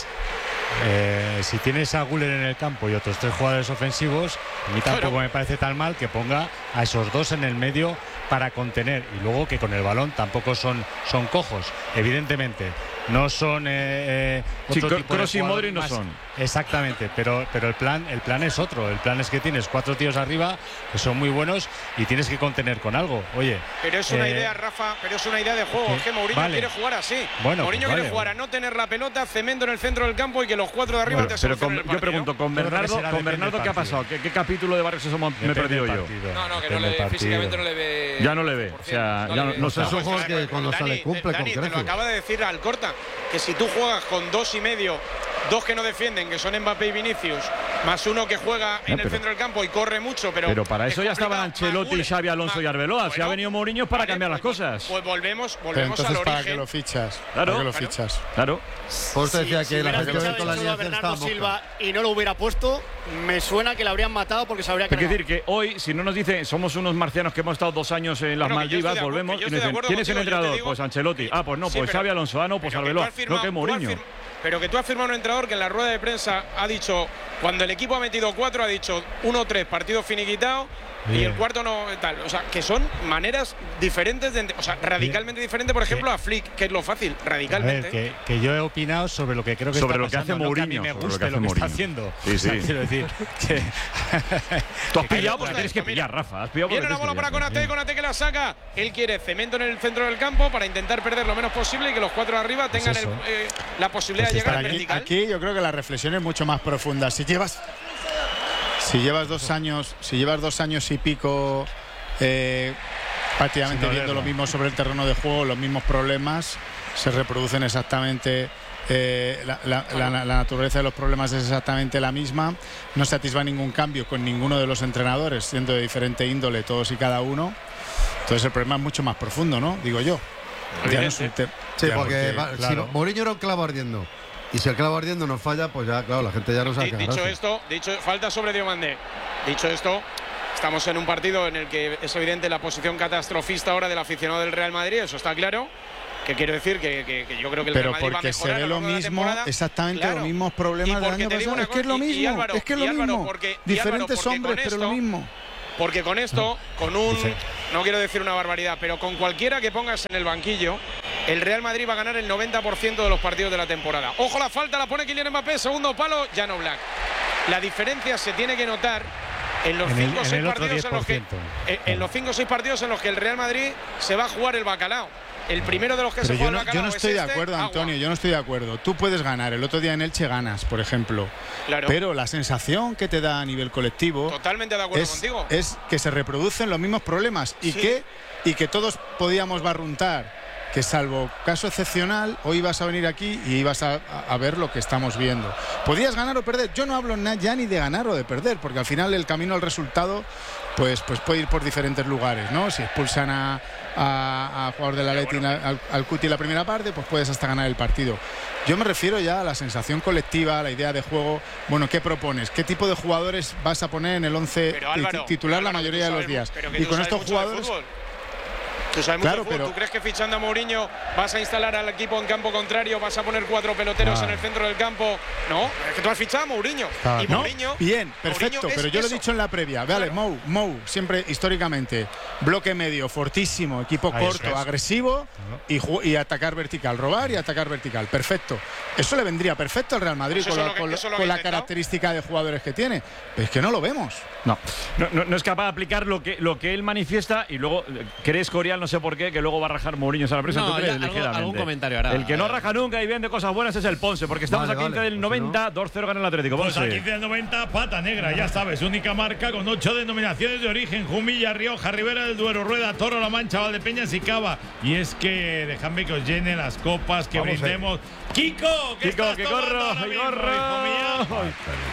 eh, si tienes a Güler en el campo y otros tres jugadores ofensivos, a mí tampoco claro. me parece tan mal que ponga a esos dos en el medio para contener, y luego que con el balón tampoco son, son cojos, evidentemente. No son eh, eh, otro sí, tipo Kroos de y Modric no más. son. Exactamente, pero, pero el plan el plan es otro. El plan es que tienes cuatro tíos arriba que son muy buenos y tienes que contener con algo. Oye, pero es una eh, idea, Rafa, pero es una idea de juego. Es que Mourinho vale. quiere jugar así. Bueno, Mourinho pues quiere vale. jugar a no tener la pelota, cemento en el centro del campo y que los cuatro de arriba bueno, te pero con, el partido. yo pregunto, con Bernardo, con Bernardo ¿qué ha pasado? ¿Qué, qué capítulo de Barrios eso me he perdido yo? No, no, que no le, físicamente no le ve. Ya no le ve. O sea, no ya le no, ve. no O sea, es un juego que cuando Dani, se le cumple Dani, con te lo acaba de decir Alcorta, que si tú juegas con dos y medio, dos que no defienden, que son Mbappé y Vinicius, más uno que juega en no, el centro del campo y corre mucho, pero pero para eso ya estaban Ancelotti, Xavi Alonso y Arbeloa. Bueno, si ha venido Mourinho es para vale, cambiar las pues, cosas. Pues volvemos, volvemos pero entonces, al origen. ¿para qué lo fichas? Claro, ¿Para qué lo claro. fichas? Claro. Por eso decía si, que si la gente hubiera con la fichado a alianza Bernardo estaba Silva y no lo hubiera puesto, me suena que lo habrían matado porque se habría Hay que quedado. decir que hoy, si no nos dice somos unos marcianos que hemos estado dos años en las bueno, Maldivas, acuerdo, volvemos y nos dicen, ¿quién es el entrenador? digo, Pues Ancelotti. Ah, pues no, sí, pues pero, Xavi Alonso. Ah, no, pues Arbeloa. No, que Mourinho. Pero que tú has firmado un entrenador que en la rueda de prensa ha dicho, cuando el equipo ha metido cuatro, ha dicho uno tres, partido finiquitado. Bien. Y el cuarto no tal, o sea, que son maneras diferentes, de, o sea, radicalmente Bien. diferente, por ejemplo, a Flick, que es lo fácil, radicalmente. A ver, que, que yo he opinado sobre lo que creo que sobre está lo que pasando, hace no Mourinho, que a mí me sobre guste lo que, lo que está haciendo. Sí, sí. O sea, quiero decir que tú has pillado porque tienes que pillar, Rafa. Has pillado Viene una bola para Konaté, Konaté que la saca. Él quiere cemento en el centro del campo para intentar perder lo menos posible y que los cuatro de arriba tengan pues el, eh, la posibilidad pues de llegar al aquí, vertical. Aquí yo creo que la reflexión es mucho más profunda. Si llevas si llevas dos años, si llevas dos años y pico eh, prácticamente no viendo lo mismo sobre el terreno de juego, los mismos problemas se reproducen exactamente. Eh, la, la, la, la naturaleza de los problemas es exactamente la misma. No se atisba ningún cambio con ninguno de los entrenadores, siendo de diferente índole todos y cada uno. Entonces el problema es mucho más profundo, ¿no? Digo yo. Ya no es un te- Sí, ya, porque, va- claro. si Mourinho era un clavo ardiendo. Y si el clavo ardiendo nos falla, pues ya, claro, la gente ya no sabe Di- qué dicho agarrarse. esto, dicho falta sobre Diomandé. Dicho esto, estamos en un partido en el que es evidente la posición catastrofista ahora del aficionado del Real Madrid, eso está claro. Que quiero decir que, que- que yo creo que el Pero Real Madrid va a porque se mejorar ve a lo largo de la mismo, temporada. exactamente Claro. los mismos Y problemas del porque año te digo pasado. una Es que es lo cosa, y- y mismo, Álvaro, es que es y lo Álvaro, mismo. porque- y Diferentes Álvaro, porque hombres, con pero esto- lo mismo. Porque con esto, con un, no quiero decir una barbaridad, pero con cualquiera que pongas en el banquillo, el Real Madrid va a ganar el noventa por ciento de los partidos de la temporada. Ojo, la falta la pone Kylian Mbappé, segundo palo, Jan Oblak. La diferencia se tiene que notar en los En el- cinco o en seis el otro partidos en los que diez por ciento. en, en los cinco o seis partidos en los que el Real Madrid se va a jugar el bacalao. El primero de los que Pero se yo juega no, el bacalao yo no es estoy de este, acuerdo, agua. Antonio, yo no estoy de acuerdo. Tú puedes ganar, el otro día en Elche ganas, por ejemplo. Claro. Pero la sensación que te da a nivel colectivo Totalmente de acuerdo es, contigo. es que se reproducen los mismos problemas y, Sí. que, y que todos podíamos barruntar. Que salvo caso excepcional, hoy ibas a venir aquí y ibas a, a- a ver lo que estamos viendo. Podías ganar o perder. Yo no hablo na- ya ni de ganar o de perder, porque al final el camino al resultado pues, pues puede ir por diferentes lugares, ¿no? Si expulsan a, a, a jugador del Atleti al, al Cuti en la primera parte, pues puedes hasta ganar el partido. Yo me refiero ya a la sensación colectiva, a la idea de juego. Bueno, ¿qué propones? ¿Qué tipo de jugadores vas a poner en el once Pero, Álvaro, titular Álvaro, la mayoría tú de los sabes- días? pero que Y tú con sabes estos mucho de jugadores... fútbol. Tú sabes Claro, mucho de fútbol. pero- ¿Tú crees que fichando a Mourinho vas a instalar al equipo en campo contrario, vas a poner cuatro peloteros Ah. en el centro del campo? No, es que tú has fichado a Mourinho. Claro. Y No, Mourinho, bien, Mourinho perfecto, es pero yo lo he eso. dicho en la previa. Vale, Mou, Mou, siempre históricamente, bloque medio, fortísimo, equipo Ahí corto, es. agresivo y, ju- y atacar vertical, robar y atacar vertical. Perfecto. Eso le vendría perfecto al Real Madrid Pues eso con, es la, lo que- con la- eso es lo con que la ha intentado. característica de jugadores que tiene. Pero es que no lo vemos. No, no, no, no es capaz de aplicar lo que, lo que él manifiesta y luego eh, cree Escorial, no sé por qué, que luego va a rajar Mourinho a la presa. No, ¿Tú crees? ya, algo- Ligeramente. algún comentario hará. El que no raja nunca y vende cosas buenas es el Ponce, porque estamos Vale, a quince vale, del pues si noventa, dos cero gana el Atlético. Pues Ponce. a quince del noventa, pata negra, ya sabes, única marca con ocho denominaciones de origen: Jumilla, Rioja, Ribera del Duero, Rueda, Toro, La Mancha, Valdepeñas y Cava. Y es que dejadme que os llene las copas, que Vamos ahí. brindemos. Kiko, que Kiko, estás que tomando corro, ahora que mismo, corro. hijo mío?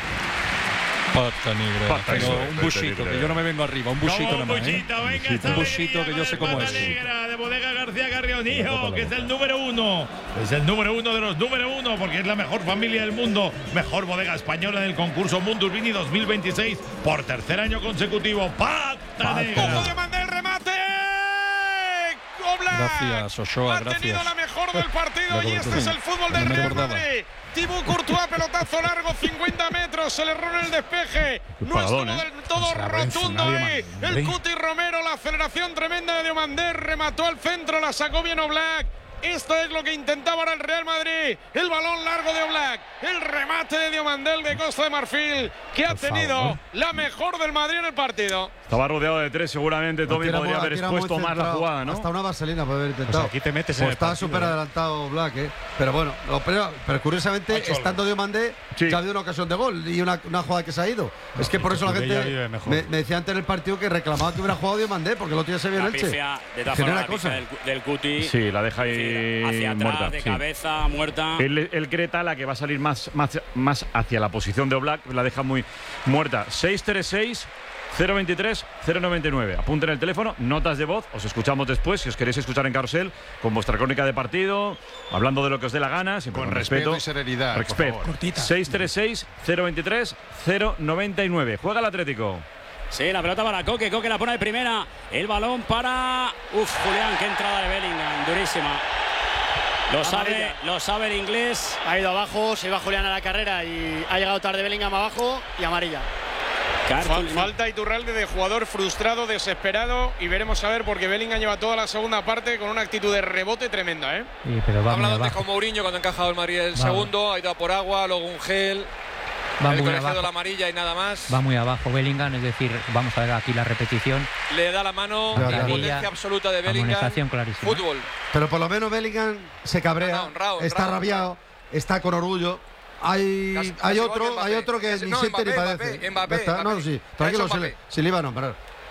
Pata negra. Pata Pero negra, un pata busito, negra. que yo no me vengo arriba. Un busito Como un nomás. ¿eh? buchito, venga, esta Un busito alegría que con yo sé el cómo Pata es. Negra de Bodega García Carrionío, que es el número uno. Es el número uno de los número uno, porque es la mejor familia del mundo. Mejor bodega española en el concurso Mundus Vini dos mil veintiséis por tercer año consecutivo. Pata Negra. ¡Ojo de mandar el remate! Oblak Gracias, Ochoa, ha tenido gracias. la mejor del partido La y este cobertura. es el fútbol No del me Real acordaba. Madrid. Thibaut Courtois, pelotazo largo, cincuenta metros, el error en el despeje. No paradón, estuvo ¿eh? del todo Pues la Renfe, rotundo nadie ahí. manda, El hombre. Cuti Romero, la aceleración tremenda de Diomandé, remató al centro, la sacó bien Oblak. Esto es lo que intentaba ahora el Real Madrid. El balón largo de Oblak, el remate de Diomandé de Costa de Marfil, que ha Por tenido favor. la mejor del Madrid en el partido. Estaba rodeado de tres, seguramente Tommy Tira podría muy- haber tira muy expuesto más la centrado. jugada, ¿no? Hasta una vaselina puede haber intentado. Pues aquí te metes en Pues el está partido, súper ¿eh? adelantado Black, ¿eh? Pero bueno, lo- pero, pero curiosamente, estando Diomandé, Sí. ya ha habido una ocasión de gol y una, una jugada que se ha ido. Es que por eso la Porque ella gente vive mejor. me, me decía antes en el partido que reclamaba que hubiera jugado Diomandé porque el otro día se vio en La Elche. pifia, de todas Genera formas, la pifia cosas. del, del Cuti. Sí, la deja ahí Hacia atrás, muerta. de sí. cabeza, muerta. Él, él cree Tala que va a salir más, más, más hacia la posición de Oblak, la deja muy muerta. seis tres seis, cero veintitrés, cero noventa y nueve. Apunten el teléfono, notas de voz, os escuchamos después, si os queréis escuchar en Carrusel, con vuestra crónica de partido, hablando de lo que os dé la gana, siempre Con con, respeto respeto. y serenidad, por Respeto. favor. seis tres seis, cero veintitrés, cero noventa y nueve. Juega el Atlético. Sí, la pelota para Coque, Coque la pone de primera. El balón para. Uf, Julián, qué entrada de Bellingham, durísima. Lo sabe, Amarilla. lo sabe el inglés. Ha ido abajo, se iba Julián a la carrera y ha llegado tarde Bellingham abajo y amarilla. Fal- falta Iturralde de jugador frustrado, desesperado y veremos a ver porque Bellingham lleva toda la segunda parte con una actitud de rebote tremenda, ¿eh? Sí, pero va Ha muy hablado antes abajo. con Mourinho cuando ha encajado el Madrid el Va. segundo, ha ido a por agua, luego un gel, Va el muy colegiado abajo. la amarilla y nada más. Va muy abajo Bellingham, es decir, vamos a ver aquí la repetición. Le da la mano, Ya, la ya. impotencia absoluta de Bellingham. Amonestación clarísima. Fútbol. Pero por lo menos Bellingham se cabrea, No, no, honrado, está honrado. rabiado, está con orgullo. Hay, Casi- hay casi igual otro, que Mbappé. hay otro que Casi- ni no, siente ni Mbappé, padece. Mbappé, Ya está. Mbappé. No, sí, Ha tranquilo, hecho si le, Mbappé. si le iba a nombrar.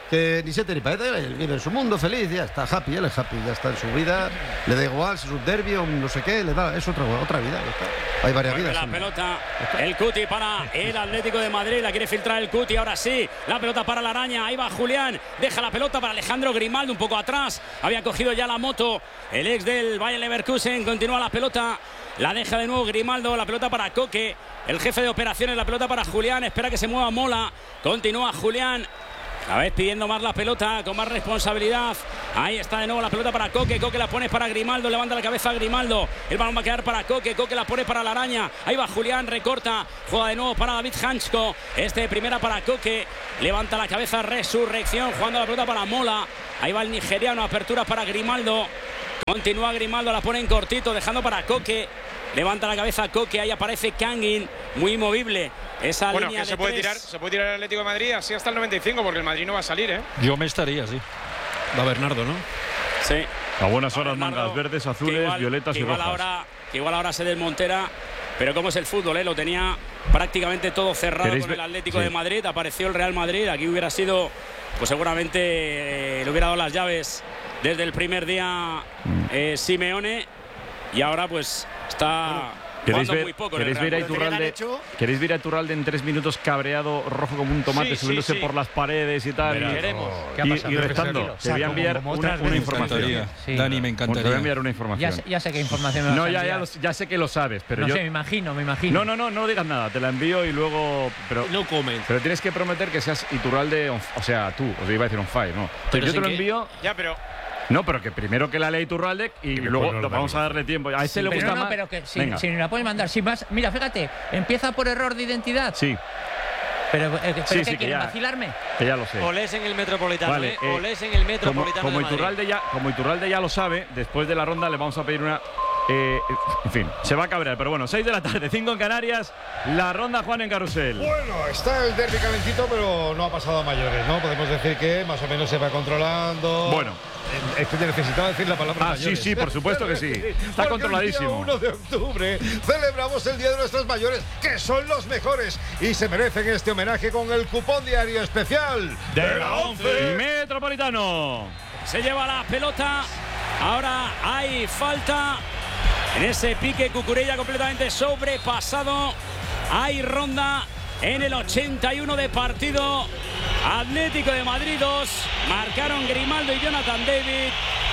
que ni siete ni parece, él vive en su mundo feliz, ya está happy, él es happy, ya está en su vida, le da igual si es un derbi o un no sé qué, le da, es otra, otra vida, ya está. Hay varias Vuelve vidas. la pelota, el Cuti para el Atlético de Madrid, la quiere filtrar el Cuti, ahora sí, la pelota para la araña, ahí va Julián, deja la pelota para Alejandro Grimaldo un poco atrás, había cogido ya la moto, el ex del Bayer Leverkusen, continúa la pelota, la deja de nuevo Grimaldo, la pelota para Coque, el jefe de operaciones, la pelota para Julián, espera que se mueva Mola, continúa Julián. A vez pidiendo más la pelota, con más responsabilidad. Ahí está de nuevo la pelota para Coque. Coque la pone para Grimaldo, levanta la cabeza a Grimaldo. El balón va a quedar para Coque. Coque la pone para la araña. Ahí va Julián, recorta. Juega de nuevo para David Hansko. Este primera para Coque. Levanta la cabeza, resurrección. Jugando la pelota para Mola. Ahí va el nigeriano, apertura para Grimaldo. Continúa Grimaldo, la pone en cortito, dejando para Coque. Levanta la cabeza Coque, ahí aparece Kangin, muy movible. Esa bueno, línea que se de puede tres. tirar, se puede tirar el Atlético de Madrid así hasta el noventa y cinco, porque el Madrid no va a salir, ¿eh? Yo me estaría, sí. Va Bernardo, ¿no? Sí. A buenas horas, Bernardo, mangas verdes, que azules, igual- violetas que y igual rojas. Ahora, que igual ahora se desmontera, pero como es el fútbol, ¿eh? Lo tenía prácticamente todo cerrado ¿Queréis con el ver? Atlético Sí. de Madrid. Apareció el Real Madrid. Aquí hubiera sido, pues seguramente eh, le hubiera dado las llaves desde el primer día eh, Simeone. Y ahora pues está ¿Queréis jugando ver, muy poco en el ¿queréis, Real ver a Madrid. Iturralde, ¿Queréis ver a Iturralde en tres minutos cabreado, rojo como un tomate, Sí, sí, subiéndose sí. por las paredes y tal? Verás. y, Queremos. ¿Qué ha y, pasado? y Pero restando. que Te voy a como- enviar como una, otras una veces. información. Sí. Dani, me Te encantaría. voy a enviar una Ya, información. sé- ya sé qué información me vas No, a ya, ya, enviar. lo- ya sé que lo sabes, pero no yo... sé, me imagino, me imagino. No, no, no, no digas nada, te la envío y luego... Pero, No comen. pero tienes que prometer que seas Iturralde, on- o sea, tú, os iba a decir on fire, ¿no? Pero yo te sin lo que- envío... Ya, pero No, pero que primero que la lea Iturralde y luego lo vamos a darle tiempo. A este le Pero gusta no, más. pero que si, Venga. si nos la puedes mandar sin más. Mira, fíjate, empieza por error de identidad. Sí, Pero, eh, ¿pero Sí, qué sí, que quieren, ya- vacilarme? que ya lo sé. Olés en el Metropolitano, Vale, ¿eh? eh, Olés en el Como, Metropolitano como, de Madrid. Iturralde ya, como Iturralde ya lo sabe, después de la ronda le vamos a pedir una... eh, en fin, se va a cabrear, pero bueno, seis de la tarde, cinco en Canarias, la ronda Juan en Carrusel. Bueno, está el derbi calentito, pero no ha pasado a mayores, ¿no? Podemos decir que más o menos se va controlando. Bueno. Es que necesitaba decir la palabra Ah, mayores. sí, sí, por supuesto que sí. Está Porque controladísimo. El día uno de octubre celebramos el Día de nuestros mayores, que son los mejores y se merecen este homenaje con el cupón diario especial De la once. Metropolitano. Se lleva la pelota. Ahora hay falta en ese pique. Cucurella completamente sobrepasado. Hay ronda en el ochenta y uno de partido. Atlético de Madrid dos. Marcaron Grimaldo y Jonathan David.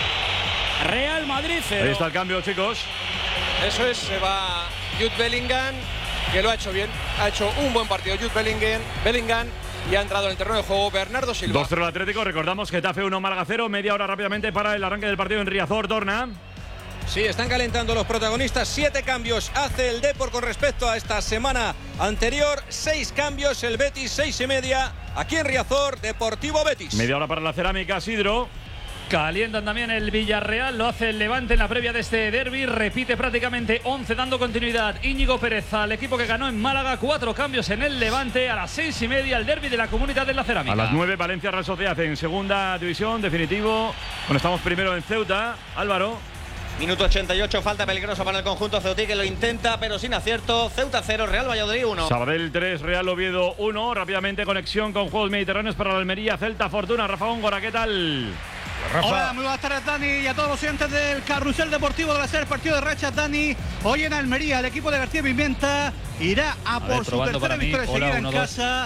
Real Madrid cero. Ahí está el cambio, chicos. Eso es, se va Jude Bellingham, que lo ha hecho bien. Ha hecho un buen partido Jude Bellingham, Bellingham y ha entrado en el terreno de juego Bernardo Silva. dos cero el Atlético, recordamos Getafe uno, Málaga cero, media hora rápidamente para el arranque del partido en Riazor, Dorna. Sí, están calentando los protagonistas. Siete cambios hace el Depor con respecto a esta semana anterior. Seis cambios, el Betis, seis y media. Aquí en Riazor, Deportivo Betis. Media hora para la cerámica, Sidro. Calientan también el Villarreal, lo hace el Levante en la previa de este derbi, repite prácticamente once dando continuidad Íñigo Pérez al equipo que ganó en Málaga, cuatro cambios en el Levante, a las seis y media el derbi de la Comunidad de la Cerámica. A las nueve, Valencia Real Sociedad en segunda división, definitivo. Bueno, estamos primero en Ceuta, Álvaro. Minuto ochenta y ocho, falta peligrosa para el conjunto ceutí que lo intenta, pero sin acierto. Ceuta cero, Real Valladolid uno. Sabadell tres, Real Oviedo uno. Rápidamente conexión con Juegos Mediterráneos para la Almería, Celta Fortuna. Rafa Góngora, ¿qué tal? Hola, muy buenas tardes, Dani, y a todos los oyentes del Carrusel Deportivo de la SER, partido de racha, Dani. Hoy en Almería, el equipo de García Pimienta irá a, A por ver, su probando tercera para mí. victoria Hola, seguida uno, en dos. casa.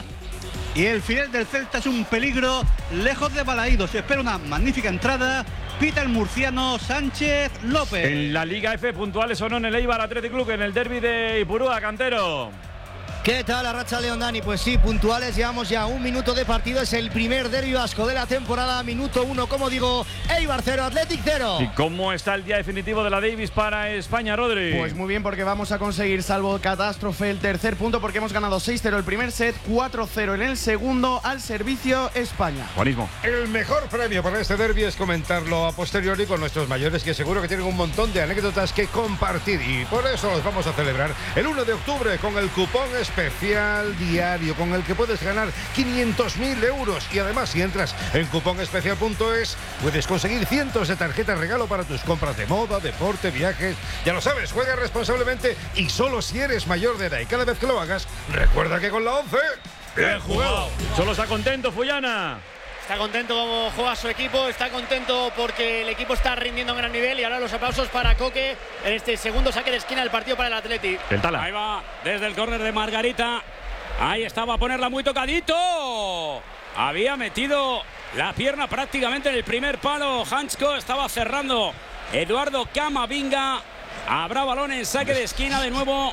Y el final del Celta es un peligro lejos de Balaídos. Se espera una magnífica entrada. Pita el murciano Sánchez López. En la Liga F, puntuales o no en el Eibar Athletic Club, en el derbi de Ipurúa, Cantero. ¿Qué tal, Arracha León, Dani? Pues sí, puntuales, llevamos ya un minuto de partido, es el primer derbi vasco de la temporada, minuto uno, como digo, Eibar cero, Athletic cero. ¿Y cómo está el día definitivo de la Davis para España, Rodri? Pues muy bien, porque vamos a conseguir, salvo catástrofe, el tercer punto, porque hemos ganado seis cero el primer set, cuatro cero en el segundo, al servicio España. Juanismo. El mejor premio para este derbi es comentarlo a posteriori con nuestros mayores, que seguro que tienen un montón de anécdotas que compartir, y por eso los vamos a celebrar el uno de octubre con el cupón especial diario, con el que puedes ganar quinientos mil euros. Y además, si entras en cupón especial punto es, puedes conseguir cientos de tarjetas regalo para tus compras de moda, deporte, viajes. Ya lo sabes, juega responsablemente y solo si eres mayor de edad. Y cada vez que lo hagas, recuerda que con la once, Bien jugado. Solo está contento, Fullana. Está contento como juega su equipo, está contento porque el equipo está rindiendo a un gran nivel y ahora los aplausos para Coque en este segundo saque de esquina del partido para el Atleti. El Tala. Ahí va, desde el córner de Margarita. Ahí estaba a ponerla muy tocadito. Había metido la pierna prácticamente en el primer palo. Hansko estaba cerrando Eduardo Camavinga. Habrá balón en saque de esquina de nuevo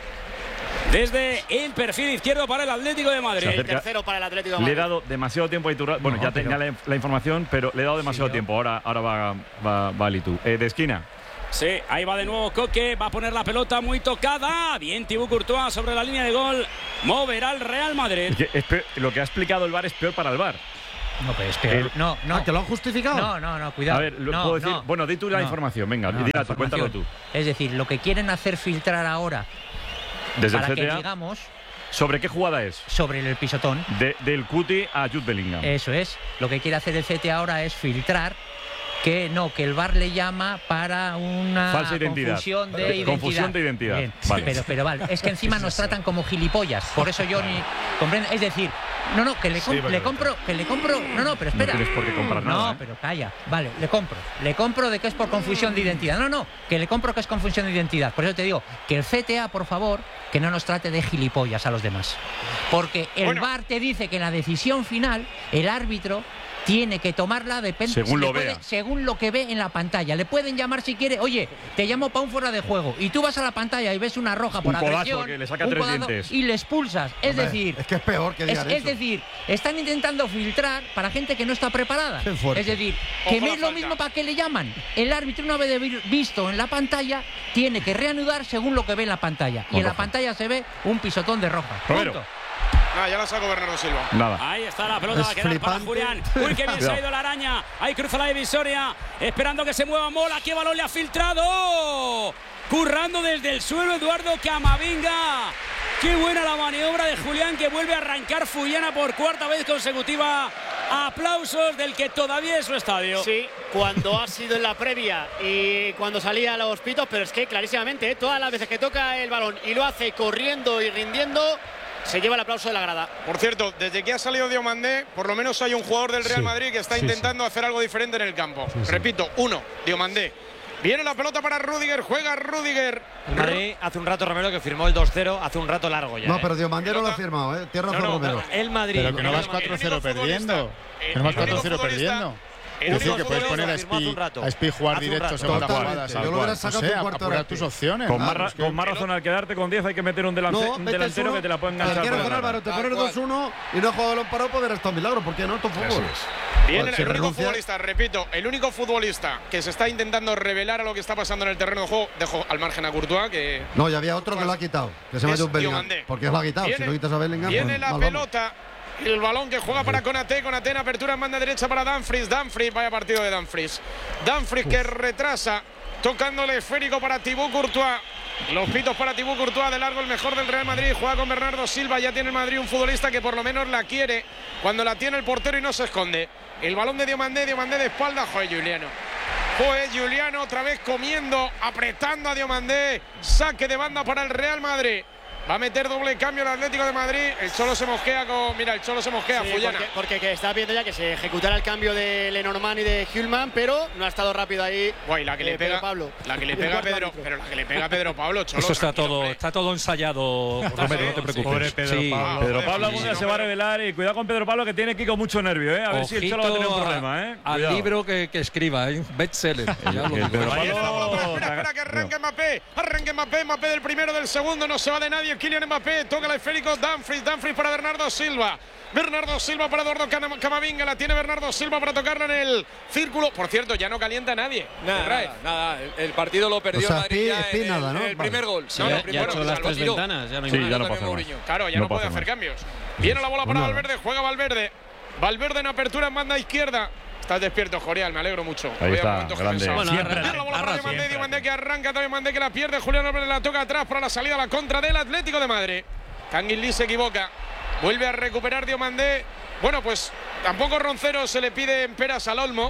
desde el perfil izquierdo para el Atlético de Madrid. El tercero para el Atlético de Le Madrid. he dado demasiado tiempo a Iturralde. Bueno, No, ya pero- tenía la, la información, pero le he dado demasiado Sí, tiempo. Ahora, ahora va, va, va Litu. Eh, de esquina. Sí, ahí va de nuevo Coque, va a poner la pelota muy tocada. Bien Thibaut Courtois sobre la línea de gol. Moverá el Real Madrid. Es que es peor- lo que ha explicado el V A R es peor para el V A R. No, pero es peor. El- no, no. Ah, ¿te lo han justificado? No, no, no, cuidado. A ver, lo No, puedo decir. no. Bueno, di tú la No. información. Venga, No, dila la tú, cuéntalo tú. información. Es decir, lo que quieren hacer filtrar ahora Desde para el que C T A. digamos ¿Sobre qué jugada es? sobre el pisotón. De- del Cuti a Jude Bellingham. Eso es. Lo que quiere hacer el C T A ahora es filtrar que no, que el V A R le llama para una Falsa identidad. confusión de Eh, identidad. confusión de identidad. Bien. Vale. Pero, pero vale, es que encima nos tratan como gilipollas. Por eso yo ni comprendo. Es decir, no, no, que le, com- Sí, vale, le vale. compro, que le compro. No, no, pero No espera. tienes por qué comprar No, nada, ¿eh? pero calla. Vale, le compro. Le compro de que es por confusión de identidad. No, no, que le compro que es confusión de identidad. Por eso te digo que el C T A, por favor, que no nos trate de gilipollas a los demás. Porque el Bueno. V A R te dice que la decisión final, el árbitro tiene que tomarla depende Según le lo puede- vea. según lo que ve en la pantalla. Le pueden llamar si quiere, oye, te llamo para un fuera de juego y tú vas a la pantalla y ves una roja por Un codazo agresión, que le saca un tres codazo dientes. y le expulsas. Es Hombre, decir, es que es peor que es, digan es eso. decir, están intentando filtrar para gente que no está preparada. Qué fuerte. Es decir, que Ojo me la es lo falta. mismo para qué le llaman. El árbitro, una vez de vi- visto en la pantalla, tiene que reanudar según lo que ve en la pantalla. Y en la roja. pantalla se ve un pisotón de roja. Romero. Punto. Ah, ya la sacó Bernardo Silva. Nada. Ahí está la pelota, Es va a quedar para flipante. Julián. Uy, qué bien se ha Cuidado. ido la araña. Ahí cruza la divisoria, esperando que se mueva Mola. ¡Qué balón le ha filtrado! Currando desde el suelo Eduardo Camavinga. Qué buena la maniobra de Julián, que vuelve a arrancar Fullana por cuarta vez consecutiva. Aplausos del que todavía es su estadio. Sí, cuando ha sido en la previa y cuando salía a los pitos, pero es que clarísimamente, ¿eh? Todas las veces que toca el balón y lo hace corriendo y rindiendo, se lleva el aplauso de la grada. Por cierto, desde que ha salido Diomandé, por lo menos hay un jugador del Real Sí, Madrid que está sí, intentando hacer algo diferente en el campo. Sí, sí. Repito, uno, Diomandé. Viene la pelota para Rudiger, juega Rudiger. El Madrid hace un rato, Romero, que firmó el dos cero, hace un rato largo ya. No, ¿eh? pero Diomandé no lo ha firmado, ¿eh? Tierra razón, No, no, Romero. El Madrid. Pero que no el vas Madrid- cuatro cero único perdiendo. futbolista- Que no vas el único cuatro cero futbolista- perdiendo. el Es decir, único que puedes futbolista poner a firmó hace un Spi, rato. a Spi jugar Hace un directo rato. según la Totalmente. jugada. Yo tal lo hubiera cual. sacado O sea, un cuarto de apurar hora. tus opciones. Con, Claro, más, es que- con más razón al quedarte con diez hay que meter un, delante- No, un vete delantero solo. que te la pueda enganchar. Cualquier por la razón, Álvaro, banda. te pones dos uno y no ha jugado balón parado, pues verás todo un milagro. ¿Por qué no? Esto es fútbol. Viene Pues, si el único renuncia- futbolista, repito, el único futbolista que se está intentando revelar a lo que está pasando en el terreno de juego, dejo al margen a Courtois, que No, y había otro que lo ha quitado, que se llama Es Jude Bellingham. Diomandé. ¿Por qué lo ha quitado? Viene- si no quitas a Bellingham, Viene pues, la mal vamos. pelota, el balón que juega para Konaté, Konaté en apertura en banda derecha para Dumfries, Dumfries, vaya partido de Dumfries. Dumfries que retrasa, tocándole esférico para Thibaut Courtois. Los pitos para Thibaut Courtois, de largo el mejor del Real Madrid, juega con Bernardo Silva, ya tiene el Madrid un futbolista que por lo menos la quiere cuando la tiene el portero y no se esconde. El balón de Diomandé, Diomandé de espalda, joder, Juliano. Joder, Juliano otra vez comiendo, apretando a Diomandé, saque de banda para el Real Madrid. Va a meter doble cambio el Atlético de Madrid. El Cholo se mosquea con. Mira, el Cholo se mosquea, Sí, Fullana. porque, porque que está viendo ya que se ejecutara el cambio de Lenormand y de Hülman, pero no ha estado rápido ahí. Guay, la que le eh, pega. Pedro Pablo. La que le El pega a cuarto Pedro. árbitro. Pero la que le pega a Pedro Pablo, Cholo. Eso está tranquilo, todo, hombre. está todo ensayado, Romero, no te preocupes. Pobre Pedro Sí. Pablo. Pedro Joder, Pablo sí, algún día no, se va a pero- revelar y cuidado con Pedro Pablo que tiene Kiko mucho nervio, ¿eh? A ver si el Cholo va a tener un Ojito problema, ¿eh? Al Cuidado. libro que, que escriba, ¿eh? Bestseller. Ya lo el digo. Pedro Viene la bola, Pablo. espera, espera, que arranque Mbappé. Arranque Mbappé, Mbappé del primero, del segundo. No se va de nadie. Kylian Mbappé toca el esférico. Dumfries, Dumfries para Bernardo Silva. Bernardo Silva para Eduardo Cana- Camavinga. La tiene Bernardo Silva para tocarla en el círculo. Por cierto, ya no calienta nadie. Nada, Ferraez. nada, nada. El, el partido lo perdió O sea, el Madrid Pi- ya Pi en nada, el, ¿no? en el Vale. primer gol. Sí, No, ya, no, ya ha primero, hecho o sea, las lo tres tiró. ventanas, ya no hay Sí, más. ya no también puede hacer Mourinho. Claro, ya No no, puede puede hacer hacer cambios. Viene la bola Pues para nada. Valverde, juega Valverde. Valverde en apertura en banda izquierda. Estás despierto, Jorial, me alegro mucho. Ahí Había está, momentos que grande. pensaba. Bueno, Siempre. arra- Viene la bola arra para Diomandé, siempre. Diomandé que arranca, también Diomandé que la pierde. Julián Álvarez la toca atrás para la salida a la contra del Atlético de Madrid. Canguilí se equivoca. Vuelve a recuperar Diomandé. Bueno, pues tampoco Roncero se le pide en peras al Olmo.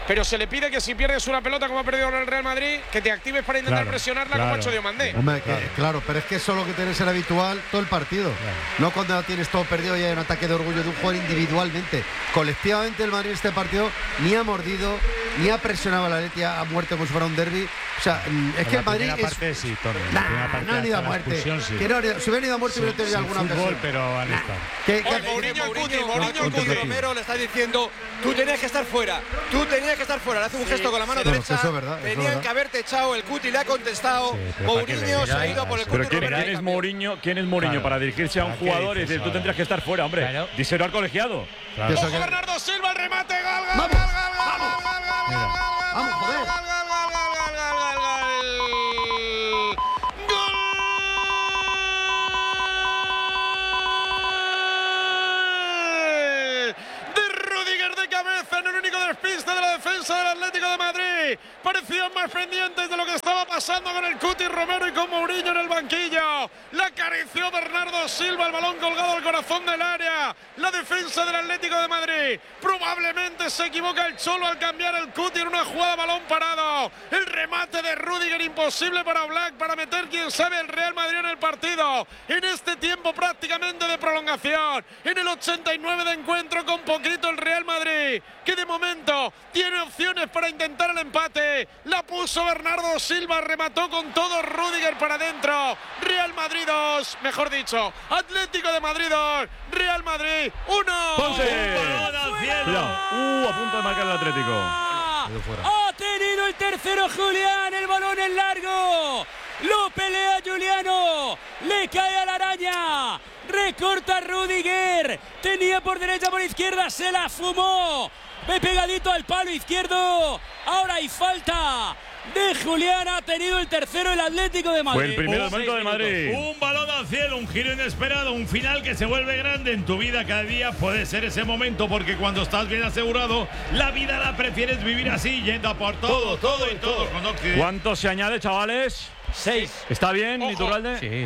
pero se le pide que si pierdes una pelota como ha perdido el Real Madrid, que te actives para intentar Claro, presionarla claro. como ha hecho Diomandé. Hombre, que- claro, pero es que eso es lo que tiene que ser habitual todo el partido. No cuando la tienes todo perdido y hay un ataque de orgullo de un jugador individualmente. Colectivamente el Madrid en este partido ni ha mordido, ni ha presionado a la Atleti a muerte como si fuera un derbi. O sea, mm, es En que la el Madrid primera es… parte sí, Tony. En Nah, la primera parte no han ido a hasta la muerte. expulsión, sí. Que no han ido- si hubieran ido a muerte hubiera tenido Sin alguna fútbol, ocasión. pero han estado. ¿Qué- qué- Oye, Mourinho, el Cuti, Mourinho, el Cuti Romero le está diciendo, tú tenías que estar fuera, tú tenías que estar fuera. Le hace un Sí, gesto con la mano sí. Bueno, derecha. eso es verdad, eso es Tenían verdad. que haberte echado. El Cuti le ha contestado. pero ¿para qué Mourinho le- se ha ido por el Pero Cuti ¿quién, Romero. quién es Mourinho? ¿Quién es Mourinho Claro. para dirigirse a un ¿Para qué jugador y dices decir, tú ahora? tendrías que estar fuera, hombre? Díselo al colegiado. Pienso Ojo que- Bernardo Silva, el remate, gol, gol, ¡Vamos! gol, gol, gol, gol, gol, gol, Mira. gol, gol, ¡Vamos, gol, joder! gol, gol, gol, gol, gol, gol, gol. De Rudiger de cabeza en el único despiste de la defensa del Atlético de Madrid. Parecían más pendientes de lo que estaba pasando con el Cuti Romero y con Mourinho en el banquillo. La acarició Bernardo Silva, el balón colgado al corazón del área. La defensa del Atlético de Madrid. Probablemente se equivoca el Cholo al cambiar el Cuti en una jugada balón parado. El remate de Rudiger imposible para Black, para meter quién sabe el Real Madrid en el partido. En este tiempo prácticamente de prolongación. En el ochenta y nueve de encuentro con poquito el Real Madrid, que de momento tiene opciones para intentar el empate. La puso Bernardo Silva, remató con todo Rudiger para adentro. Real Madrid dos, mejor dicho, Atlético de Madrid dos, Real Madrid uno. ¡Ponce! Cuidado. Uh, a punto de marcar el Atlético. Ha tenido el tercero Julián, el balón en largo. Lo pelea Juliano, le cae a la araña, recorta Rudiger, tenía por derecha, por izquierda, se la fumó, ve pegadito al palo izquierdo, ahora hay falta de Julián, ha tenido el tercero el Atlético de Madrid. Fue el primer momento del Madrid. Un balón al cielo, un giro inesperado, un final que se vuelve grande en tu vida cada día. Puede ser ese momento porque cuando estás bien asegurado, la vida la prefieres vivir así, yendo a por todo, todo y todo. Con Occidente. ¿Cuánto se añade, chavales? Seis. ¿Está bien, Iturralde? Sí.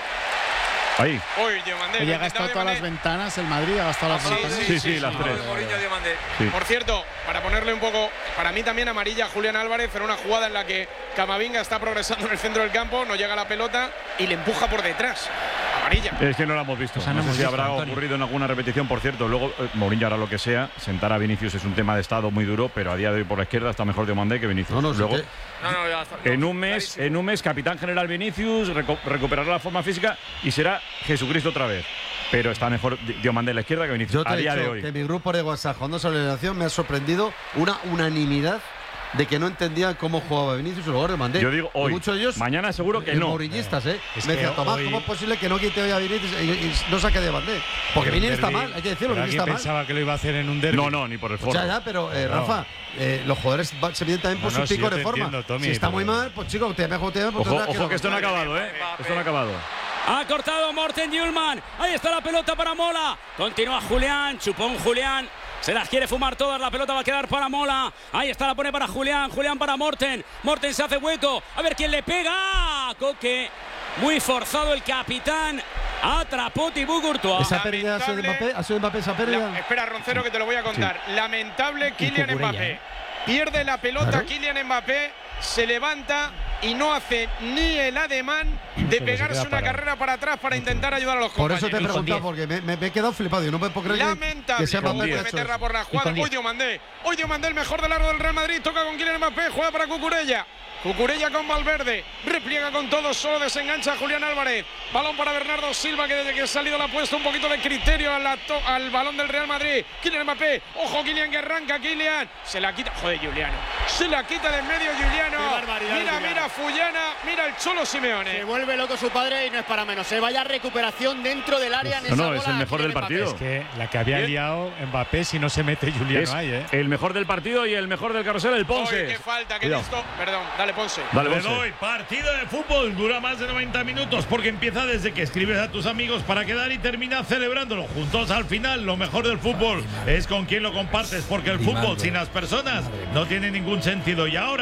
Ahí. Uy, Diomandé, Oye, lo ha gastado intentaba todas las Diomandé. ventanas, el Madrid ha gastado las Sí, ventanas. Sí, sí, las tres. Mourinho, Diomandé. Sí. Por cierto, para ponerle un poco, para mí también amarilla a Julián Álvarez en una jugada en la que Camavinga está progresando en el centro del campo, no llega la pelota y le empuja por detrás. Amarilla. Es que no lo hemos visto. O sea, no no sé hemos si visto, habrá Antonio. ocurrido en alguna repetición. Por cierto, luego eh, Mourinho hará lo que sea. Sentar a Vinicius es un tema de estado muy duro, pero a día de hoy por la izquierda está mejor Diomandé que Vinicius. No, no, luego, sí No, no, ya está. en No, un mes, clarísimo. en un mes, capitán general Vinicius, reco- recuperará la forma física y será Jesucristo otra vez. Pero está mejor Di- Diomandé en la izquierda que Vinicius Yo te a he día de dicho hoy. que mi grupo de WhatsApp, cuando salió la elección, me ha sorprendido una unanimidad de que no entendían cómo jugaba Vinicius en lugar de Mandé. Yo digo hoy. Y muchos de ellos, Mañana seguro que eh, no. mourinhistas, ¿eh? Es me que decían, Tomás, hoy- ¿cómo es posible que no quite hoy a Vinicius y, y no saque de Mandé? Porque Vinicius está mal, hay que decirlo, Pero Vinicius ¿alguien está mal. pensaba que lo iba a hacer en un derbi? No, no, ni por el O foro. sea, ya, pero eh, No. Rafa, eh, los jugadores va- se miden también por No, no, sus sí, picos yo de te forma. entiendo, Tommy, si está muy pero- mal, pues chico, te mejor te mejor, Ojo, tendrás ojo que esto no ha aguantar. acabado, ¿eh? Esto no ha acabado. Ha cortado Morten Hjulman. Ahí está la pelota para Mola. Continúa Julián. Chupón Julián. Se las quiere fumar todas. La pelota va a quedar para Mola. Ahí está, la pone para Julián. Julián para Morten. Morten se hace hueco. A ver quién le pega. Coque. Muy forzado el capitán. Atrapó Thibaut Courtois. Esa pérdida ha sido de Mbappé, ha sido de Mbappé esa pérdida. La- espera, Roncero, que te lo voy a contar. Lamentable Kylian Cucurella, Mbappé. ¿eh? Pierde la pelota Claro. Kylian Mbappé, se levanta y no hace ni el ademán de Pero se pegarse queda una parado. carrera para atrás para intentar ayudar a los Por compañeros. eso te he con preguntado, diez. porque me, me- me he quedado flipado. Yo no me puedo creer que- Lamentable. que sea No Mbappé puede que ha hecho meterla eso. por la Y jugada. con diez. Hoy Diomandé. Hoy Diomandé, el mejor del largo del Real Madrid. Toca con Kylian Mbappé. Juega para Cucurella. Cucurella con Valverde. Repliega con todo. Solo desengancha a Julián Álvarez. Balón para Bernardo Silva, que desde que ha salido le ha puesto un poquito de criterio a la to- al balón del Real Madrid. Kylian Mbappé. Ojo, Kylian que arranca. Kylian. Se la quita. Joder, Juliano. Se la quita de en medio Juliano. Qué barbaridad, Mira, Juliano. mira, Fullana. Mira el Cholo Simeone. Se vuelve loco su padre y no es para menos. Se vaya recuperación dentro del área en No, esa no, es bola el mejor del Kylian Mbappé. partido. Es que la que había Bien. liado Mbappé si no se mete Juliano Es ahí, ¿eh? el mejor del partido y el mejor del carrusel, el Oye, Ponce. qué falta, qué Cuidado. listo. Perdón, dale, Ponce. Dale, Le Ponce. doy partido de fútbol, dura más de noventa minutos porque empieza desde que escribes a tus amigos para quedar y termina celebrándolo juntos al final. Lo mejor del fútbol es con quien lo compartes porque el fútbol sin las personas no tiene ningún sentido. Y ahora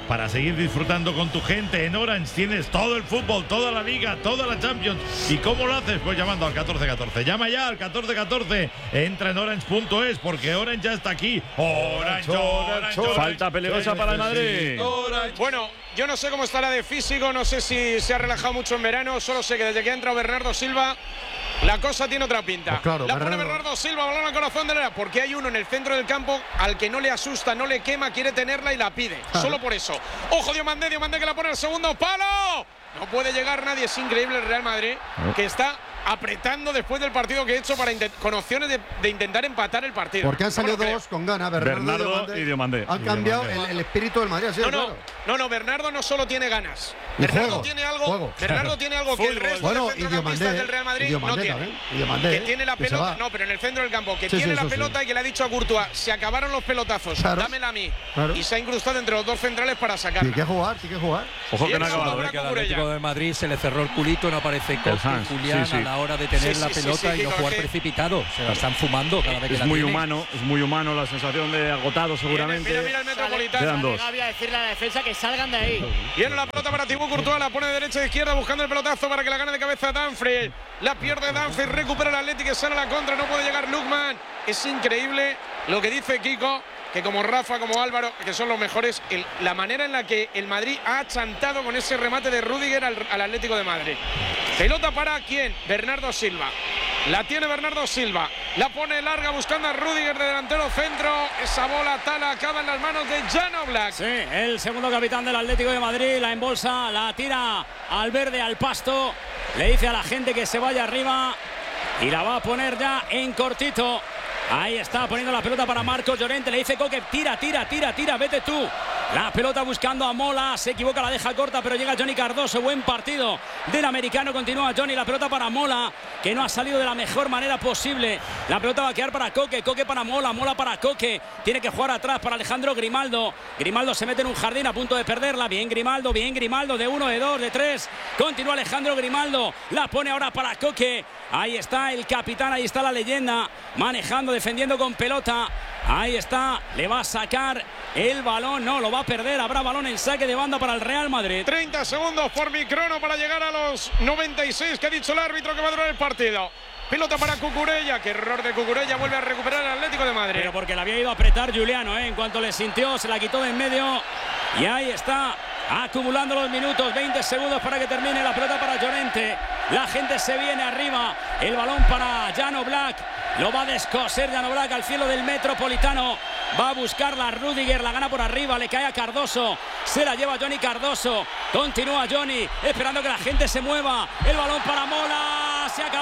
para seguir disfrutando con tu gente. En Orange tienes todo el fútbol, toda la liga, toda la Champions. ¿Y cómo lo haces? Pues llamando al catorce catorce. Llama ya al catorce catorce. Entra en orange punto es porque Orange ya está aquí. Orange, Orange, Orange. Falta peligrosa para el Madrid. Bueno, yo no sé cómo estará de físico, no sé si se ha relajado mucho en verano, solo sé que desde que ha entrado Bernardo Silva la cosa tiene otra pinta. Pues claro, la Bernardo. pone Bernardo Silva, balón al corazón de la área, porque hay uno en el centro del campo al que no le asusta, no le quema, quiere tenerla y la pide. Claro. Solo por eso. Ojo, Diomandé, Diomandé que la pone al segundo palo. No puede llegar nadie, es increíble el Real Madrid, No. que está apretando después del partido que ha hecho para con opciones de, de intentar empatar el partido. Porque han salido No me lo dos con ganas, Bernardo, Bernardo y Diomandé. Han Y cambiado Diomandé. el, el espíritu del Madrid. Así No, de no, claro. no, no, Bernardo no solo tiene ganas. Y Bernardo juego, tiene algo, juego. Bernardo tiene algo que el resto Bueno, de y centrocampistas Diomandé, del Real Madrid y Diomandé no tiene. también, y Diomandé, que tiene la que se pelota, va. no, pero en el centro del campo, que Sí, tiene sí, la eso pelota sí. y que le ha dicho a Courtois, se acabaron los pelotazos, Claro. dámela a mí. Claro. Y se ha incrustado entre los dos centrales para sacarla. Tiene que jugar, tiene que jugar. Ojo que no ha Viene acabado. Juan Que al Cucurella. Atlético de Madrid se le cerró el culito, no aparece Coque, Hans, Julián sí, sí. a la hora de tener Sí, la sí, sí, pelota sí, y no Kiko, jugar es que- precipitado. Se la están fumando cada vez que Es la muy tienen. humano, es muy humano la sensación de agotado seguramente. Mira, mira el Metropolitano. Quedan dos. Gavi a decirle a la defensa que salgan de ahí. Viene la pelota para Thibaut Courtois, la pone de derecha a izquierda buscando el pelotazo para que la gane de cabeza Danfrey. La pierde Danfrey, recupera el Atlético y sale a la contra, no puede llegar Lukman. Es increíble lo que dice Kiko, que como Rafa, como Álvaro, que son los mejores, el- la manera en la que el Madrid ha achantado con ese remate de Rüdiger al, al Atlético de Madrid. Pelota para ¿quién? Bernardo Silva. La tiene Bernardo Silva. La pone larga buscando a Rüdiger de delantero centro. Esa bola tala acaba en las manos de Jan Oblak. Sí, el segundo capitán del Atlético de Madrid la embolsa, la tira al verde, al pasto. Le dice a la gente que se vaya arriba y la va a poner ya en cortito. Ahí está poniendo la pelota para Marcos Llorente. Le dice Coque, tira, tira, tira, tira, vete tú. La pelota buscando a Mola. Se equivoca, la deja corta, pero llega Johnny Cardoso. Buen partido del americano. Continúa Johnny. La pelota para Mola, que no ha salido de la mejor manera posible. La pelota va a quedar para Coque. Coque para Mola. Mola para Coque. Tiene que jugar atrás para Alejandro Grimaldo. Grimaldo se mete en un jardín a punto de perderla. Bien Grimaldo, bien Grimaldo. De uno, de dos, de tres. Continúa Alejandro Grimaldo. La pone ahora para Coque. Ahí está el capitán, ahí está la leyenda. Manejando, defendiendo con pelota. Ahí está, le va a sacar el balón, no, lo va a perder. Habrá balón en saque de banda para el Real Madrid. treinta segundos por mi crono para llegar a los noventa y seis que ha dicho el árbitro que va a durar el partido. Pelota para Cucurella, que error de Cucurella, vuelve a recuperar el Atlético de Madrid. Pero porque le había ido a apretar Juliano, ¿eh? En cuanto le sintió, se la quitó de en medio. Y ahí está, acumulando los minutos, veinte segundos para que termine. La pelota para Llorente. La gente se viene arriba. El balón para Jan Oblak. Lo va a descoser Jan Oblak al cielo del Metropolitano. Va a buscarla Rüdiger, la gana por arriba, le cae a Cardoso. Se la lleva Johnny Cardoso. Continúa Johnny, esperando que la gente se mueva. El balón para Mola. Se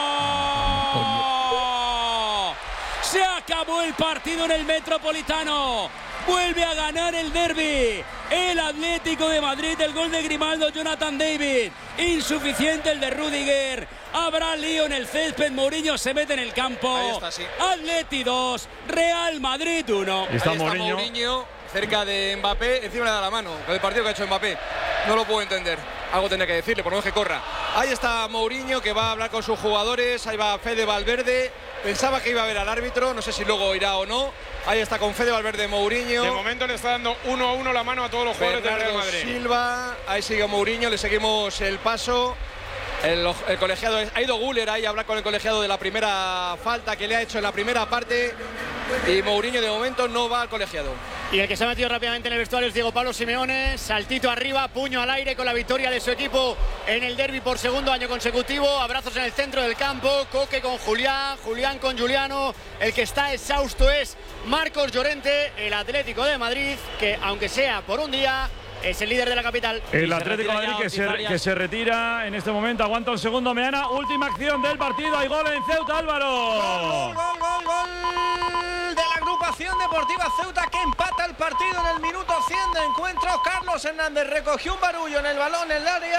acabó. Se acabó el partido en el Metropolitano. Vuelve a ganar el derbi el Atlético de Madrid. El gol de Grimaldo, Jonathan David. Insuficiente el de Rüdiger. Habrá lío en el césped. Mourinho se mete en el campo. Ahí está, sí. Atleti dos, Real Madrid uno. Ahí está Mourinho cerca de Mbappé, encima le da la mano con el partido que ha hecho Mbappé. No lo puedo entender. Algo tendrá que decirle, por lo menos que corra. Ahí está Mourinho, que va a hablar con sus jugadores. Ahí va Fede Valverde. Pensaba que iba a ver al árbitro, no sé si luego irá o no. Ahí está con Fede Valverde Mourinho. De momento le está dando uno a uno la mano a todos los jugadores del Real Bernardo Madrid. Silva, ahí sigue Mourinho, le seguimos el paso. El, el colegiado, ha ido Guller ahí a hablar con el colegiado de la primera falta que le ha hecho en la primera parte. Y Mourinho de momento no va al colegiado. Y el que se ha metido rápidamente en el vestuario es Diego Pablo Simeone. Saltito arriba, puño al aire con la victoria de su equipo en el derbi por segundo año consecutivo. Abrazos en el centro del campo. Coque con Julián, Julián con Juliano. El que está exhausto es Marcos Llorente, el Atlético de Madrid, que aunque sea por un día, es el líder de la capital. El Atlético de Madrid que se, que se retira en este momento. Aguanta un segundo, Meana. Última acción del partido. Hay gol en Ceuta, Álvaro. Gol, gol, gol, gol de la agrupación deportiva Ceuta, que empata el partido en el minuto cien de encuentro. Carlos Hernández recogió un barullo en el balón en el área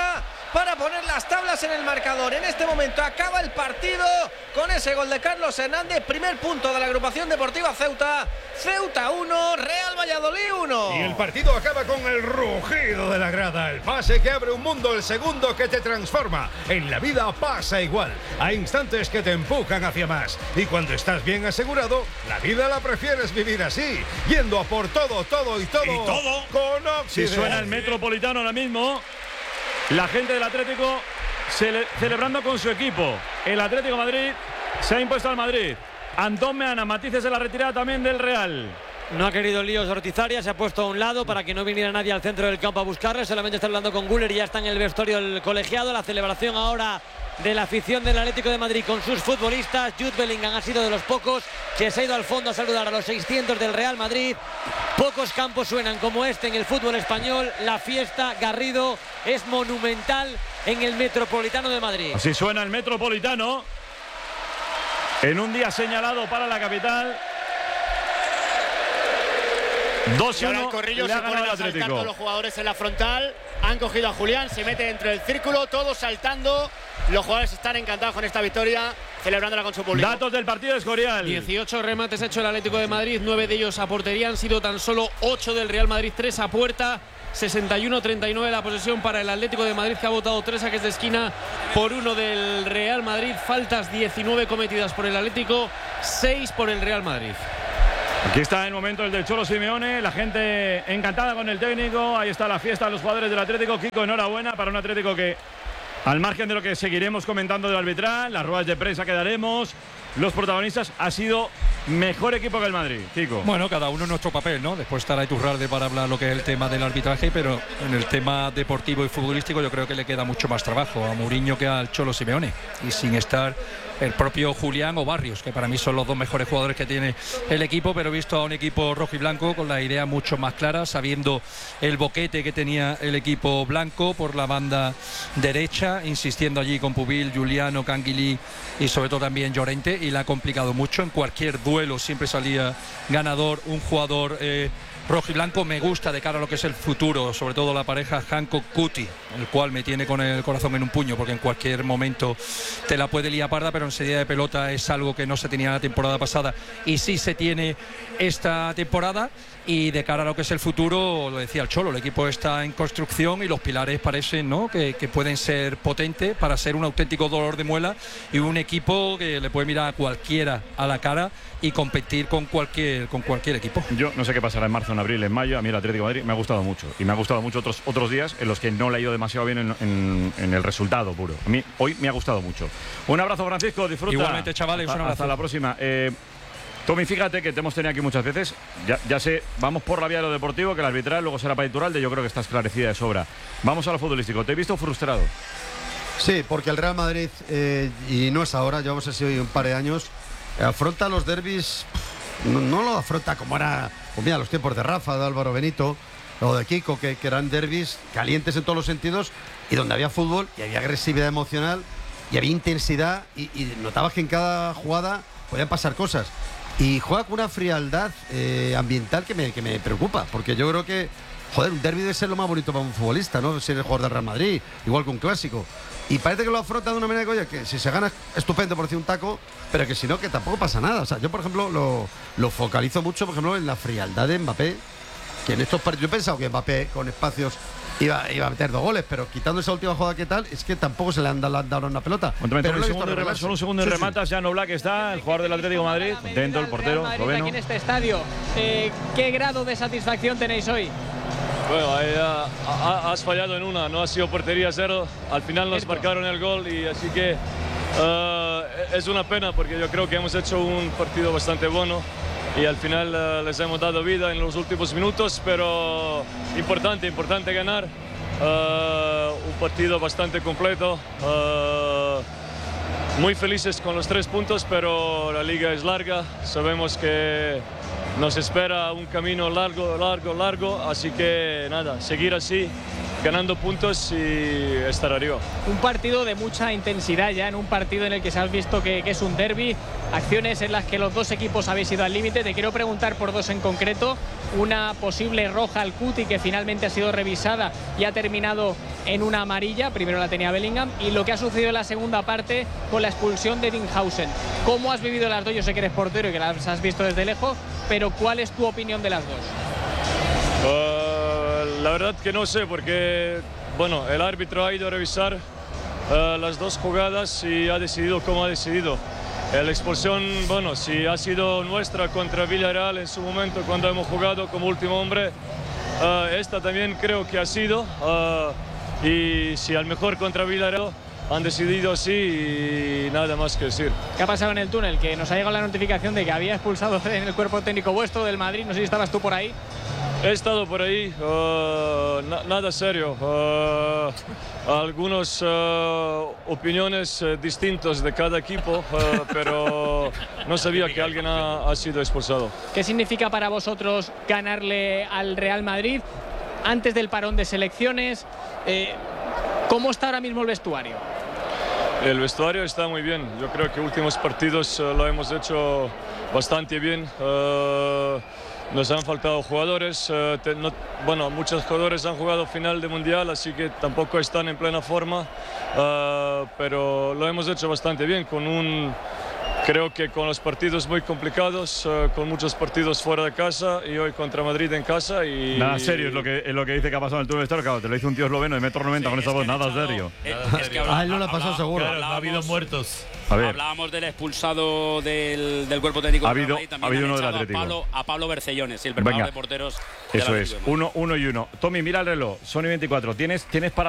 para poner las tablas en el marcador. En este momento acaba el partido con ese gol de Carlos Hernández. Primer punto de la agrupación deportiva Ceuta. Ceuta uno, Real Valladolid uno. Y el partido acaba con el rugido de la grada. El pase que abre un mundo, el segundo que te transforma. En la vida pasa igual. Hay instantes que te empujan hacia más. Y cuando estás bien asegurado, la vida la prefieres vivir así. Yendo a por todo, todo y todo. Y todo. Con Si Occident. suena el Metropolitano ahora mismo, la gente del Atlético cele celebrando con su equipo. El Atlético de Madrid se ha impuesto al Madrid. Antón Meana, matices en la retirada también del Real. No ha querido líos Ortizaria, se ha puesto a un lado para que no viniera nadie al centro del campo a buscarle. Solamente está hablando con Güler y ya está en el vestuario el colegiado. La celebración ahora de la afición del Atlético de Madrid con sus futbolistas. Jude Bellingham ha sido de los pocos que se ha ido al fondo a saludar a los seiscientos del Real Madrid. Pocos campos suenan como este en el fútbol español. La fiesta, Garrido, es monumental en el Metropolitano de Madrid. Así suena el Metropolitano en un día señalado para la capital. dos Y ahora el uno Corrillo le ha se ganado ponen el a saltar Atlético. todos los jugadores en la frontal. Han cogido a Julián, se mete dentro del círculo, todos saltando. Los jugadores están encantados con esta victoria, celebrándola con su público. Datos del partido de Escorial. dieciocho remates ha hecho el Atlético de Madrid, nueve de ellos a portería. Han sido tan solo ocho del Real Madrid, tres a puerta. sesenta y uno treinta y nueve la posesión para el Atlético de Madrid, que ha votado tres saques de esquina por uno del Real Madrid. Faltas diecinueve cometidas por el Atlético, seis por el Real Madrid. Aquí está el momento el del Cholo Simeone, la gente encantada con el técnico. Ahí está la fiesta de los jugadores del Atlético. Kiko, enhorabuena para un Atlético que, al margen de lo que seguiremos comentando del arbitral, las ruedas de prensa que daremos, los protagonistas, ha sido mejor equipo que el Madrid. Kiko. Bueno, cada uno en nuestro papel, ¿no? Después estará Iturralde para hablar lo que es el tema del arbitraje, pero en el tema deportivo y futbolístico yo creo que le queda mucho más trabajo a Mourinho que al Cholo Simeone. Y sin estar el propio Julián o Barrios, que para mí son los dos mejores jugadores que tiene el equipo, pero he visto a un equipo rojo y blanco con la idea mucho más clara, sabiendo el boquete que tenía el equipo blanco por la banda derecha, insistiendo allí con Pubil, Giuliano, Canguilí y sobre todo también Llorente, y le ha complicado mucho. En cualquier duelo siempre salía ganador un jugador eh, rojo y blanco. Me gusta de cara a lo que es el futuro, sobre todo la pareja Hancock-Cuti, el cual me tiene con el corazón en un puño, porque en cualquier momento te la puede liar parda, pero en salida de pelota es algo que no se tenía la temporada pasada y sí se tiene esta temporada. Y de cara a lo que es el futuro, lo decía el Cholo, el equipo está en construcción y los pilares parecen, ¿no?, que, que pueden ser potentes para ser un auténtico dolor de muela y un equipo que le puede mirar a cualquiera a la cara y competir con cualquier, con cualquier equipo. Yo no sé qué pasará en marzo, en abril, en mayo. A mí el Atlético de Madrid me ha gustado mucho. Y me ha gustado mucho otros, otros días en los que no le ha ido demasiado bien en, en, en el resultado puro. A mí hoy me ha gustado mucho. Un abrazo, Francisco, disfruta. Igualmente, chavales, hasta, un abrazo. hasta la próxima. Eh, Tommy, fíjate que te hemos tenido aquí muchas veces. Ya, ya sé, vamos por la vía de lo deportivo, que el arbitral luego será para Iturralde. Yo creo que está esclarecida de sobra. Vamos a lo futbolístico. Te he visto frustrado. Sí, porque el Real Madrid, eh, y no es ahora, llevamos así un par de años, afronta los derbis, no, no lo afronta como era, pues mira, los tiempos de Rafa, de Álvaro Benito, o de Kiko, que, que eran derbis calientes en todos los sentidos, y donde había fútbol, y había agresividad emocional, y había intensidad, y, y notabas que en cada jugada podían pasar cosas. Y juega con una frialdad eh, ambiental que me, que me preocupa, porque yo creo que, joder, un derbi debe ser lo más bonito para un futbolista, ¿no? Ser el jugador del Real Madrid, igual que un clásico. Y parece que lo afronta de una manera que, oye, que si se gana, estupendo por decir un taco, pero que si no, que tampoco pasa nada. O sea, yo, por ejemplo, lo, lo focalizo mucho, por ejemplo, en la frialdad de Mbappé, que en estos partidos, yo he pensado que Mbappé con espacios iba, iba a meter dos goles, pero quitando esa última jugada que tal, es que tampoco se le han dado, han dado una pelota. Cuéntame, Pero un lo he segundo visto y remata, arreglarse. solo un segundo y Sí, sí. rematas. Jan Oblak está, el jugador del Atlético de Madrid, contento, el portero, Madrid esloveno. aquí en este estadio. Eh, ¿Qué grado de satisfacción tenéis hoy? Bueno, ahí, ah, ah, has fallado en una, no ha sido portería cero, al final nos marcaron el gol y así que ah, es una pena porque yo creo que hemos hecho un partido bastante bueno y al final ah, les hemos dado vida en los últimos minutos, pero importante, importante ganar, ah, un partido bastante completo, ah, muy felices con los tres puntos, pero la liga es larga, sabemos que nos espera un camino largo, largo, largo, así que nada, seguir así, ganando puntos y estar arriba. Un partido de mucha intensidad ya, en un partido en el que se has visto que, que es un derbi, acciones en las que los dos equipos habéis ido al límite. Te quiero preguntar por dos en concreto. una posible roja al Cuti que finalmente ha sido revisada y ha terminado en una amarilla, primero la tenía Bellingham, y lo que ha sucedido en la segunda parte con la expulsión de Dinghausen. ¿Cómo has vivido las dos? Yo sé que eres portero y que las has visto desde lejos, pero ¿cuál es tu opinión de las dos? Uh, la verdad que no sé, porque bueno, el árbitro ha ido a revisar uh, las dos jugadas y ha decidido como ha decidido. La expulsión, bueno, si ha sido nuestra contra Villarreal en su momento cuando hemos jugado como último hombre, uh, esta también creo que ha sido. Uh, y si al mejor contra Villarreal han decidido así y nada más que decir. ¿Qué ha pasado en el túnel? Que nos ha llegado la notificación de que había expulsado en el cuerpo técnico vuestro del Madrid. No sé si estabas tú por ahí. He estado por ahí, uh, na nada serio. Uh, algunas uh, opiniones uh, distintas de cada equipo, uh, pero no sabía que alguien ha, ha sido expulsado. ¿Qué significa para vosotros ganarle al Real Madrid antes del parón de selecciones? Eh, ¿Cómo está ahora mismo el vestuario? El vestuario está muy bien. Yo creo que últimos partidos uh, lo hemos hecho bastante bien. Uh, Nos han faltado jugadores, uh, te, no, bueno, muchos jugadores han jugado final de Mundial, así que tampoco están en plena forma, uh, pero lo hemos hecho bastante bien, con un, creo que con los partidos muy complicados, uh, con muchos partidos fuera de casa y hoy contra Madrid en casa. Y nada serio es lo que, es lo que dice que ha pasado en el túnel de Estado, claro, te lo dice un tío esloveno de metro noventa sí, con esa voz, nada serio. Eh, es que habla, a él no le ha pasado seguro. Claro, no ha habido muertos. A ver. Hablábamos del expulsado del, del cuerpo técnico. Ha habido, Madrid, ha habido uno del a Atlético. Pablo, a Pablo Bercellones, el preparador de porteros. Eso es, uno, uno y uno. Tommy, mira el reloj, son y veinticuatro. ¿Tienes, tienes para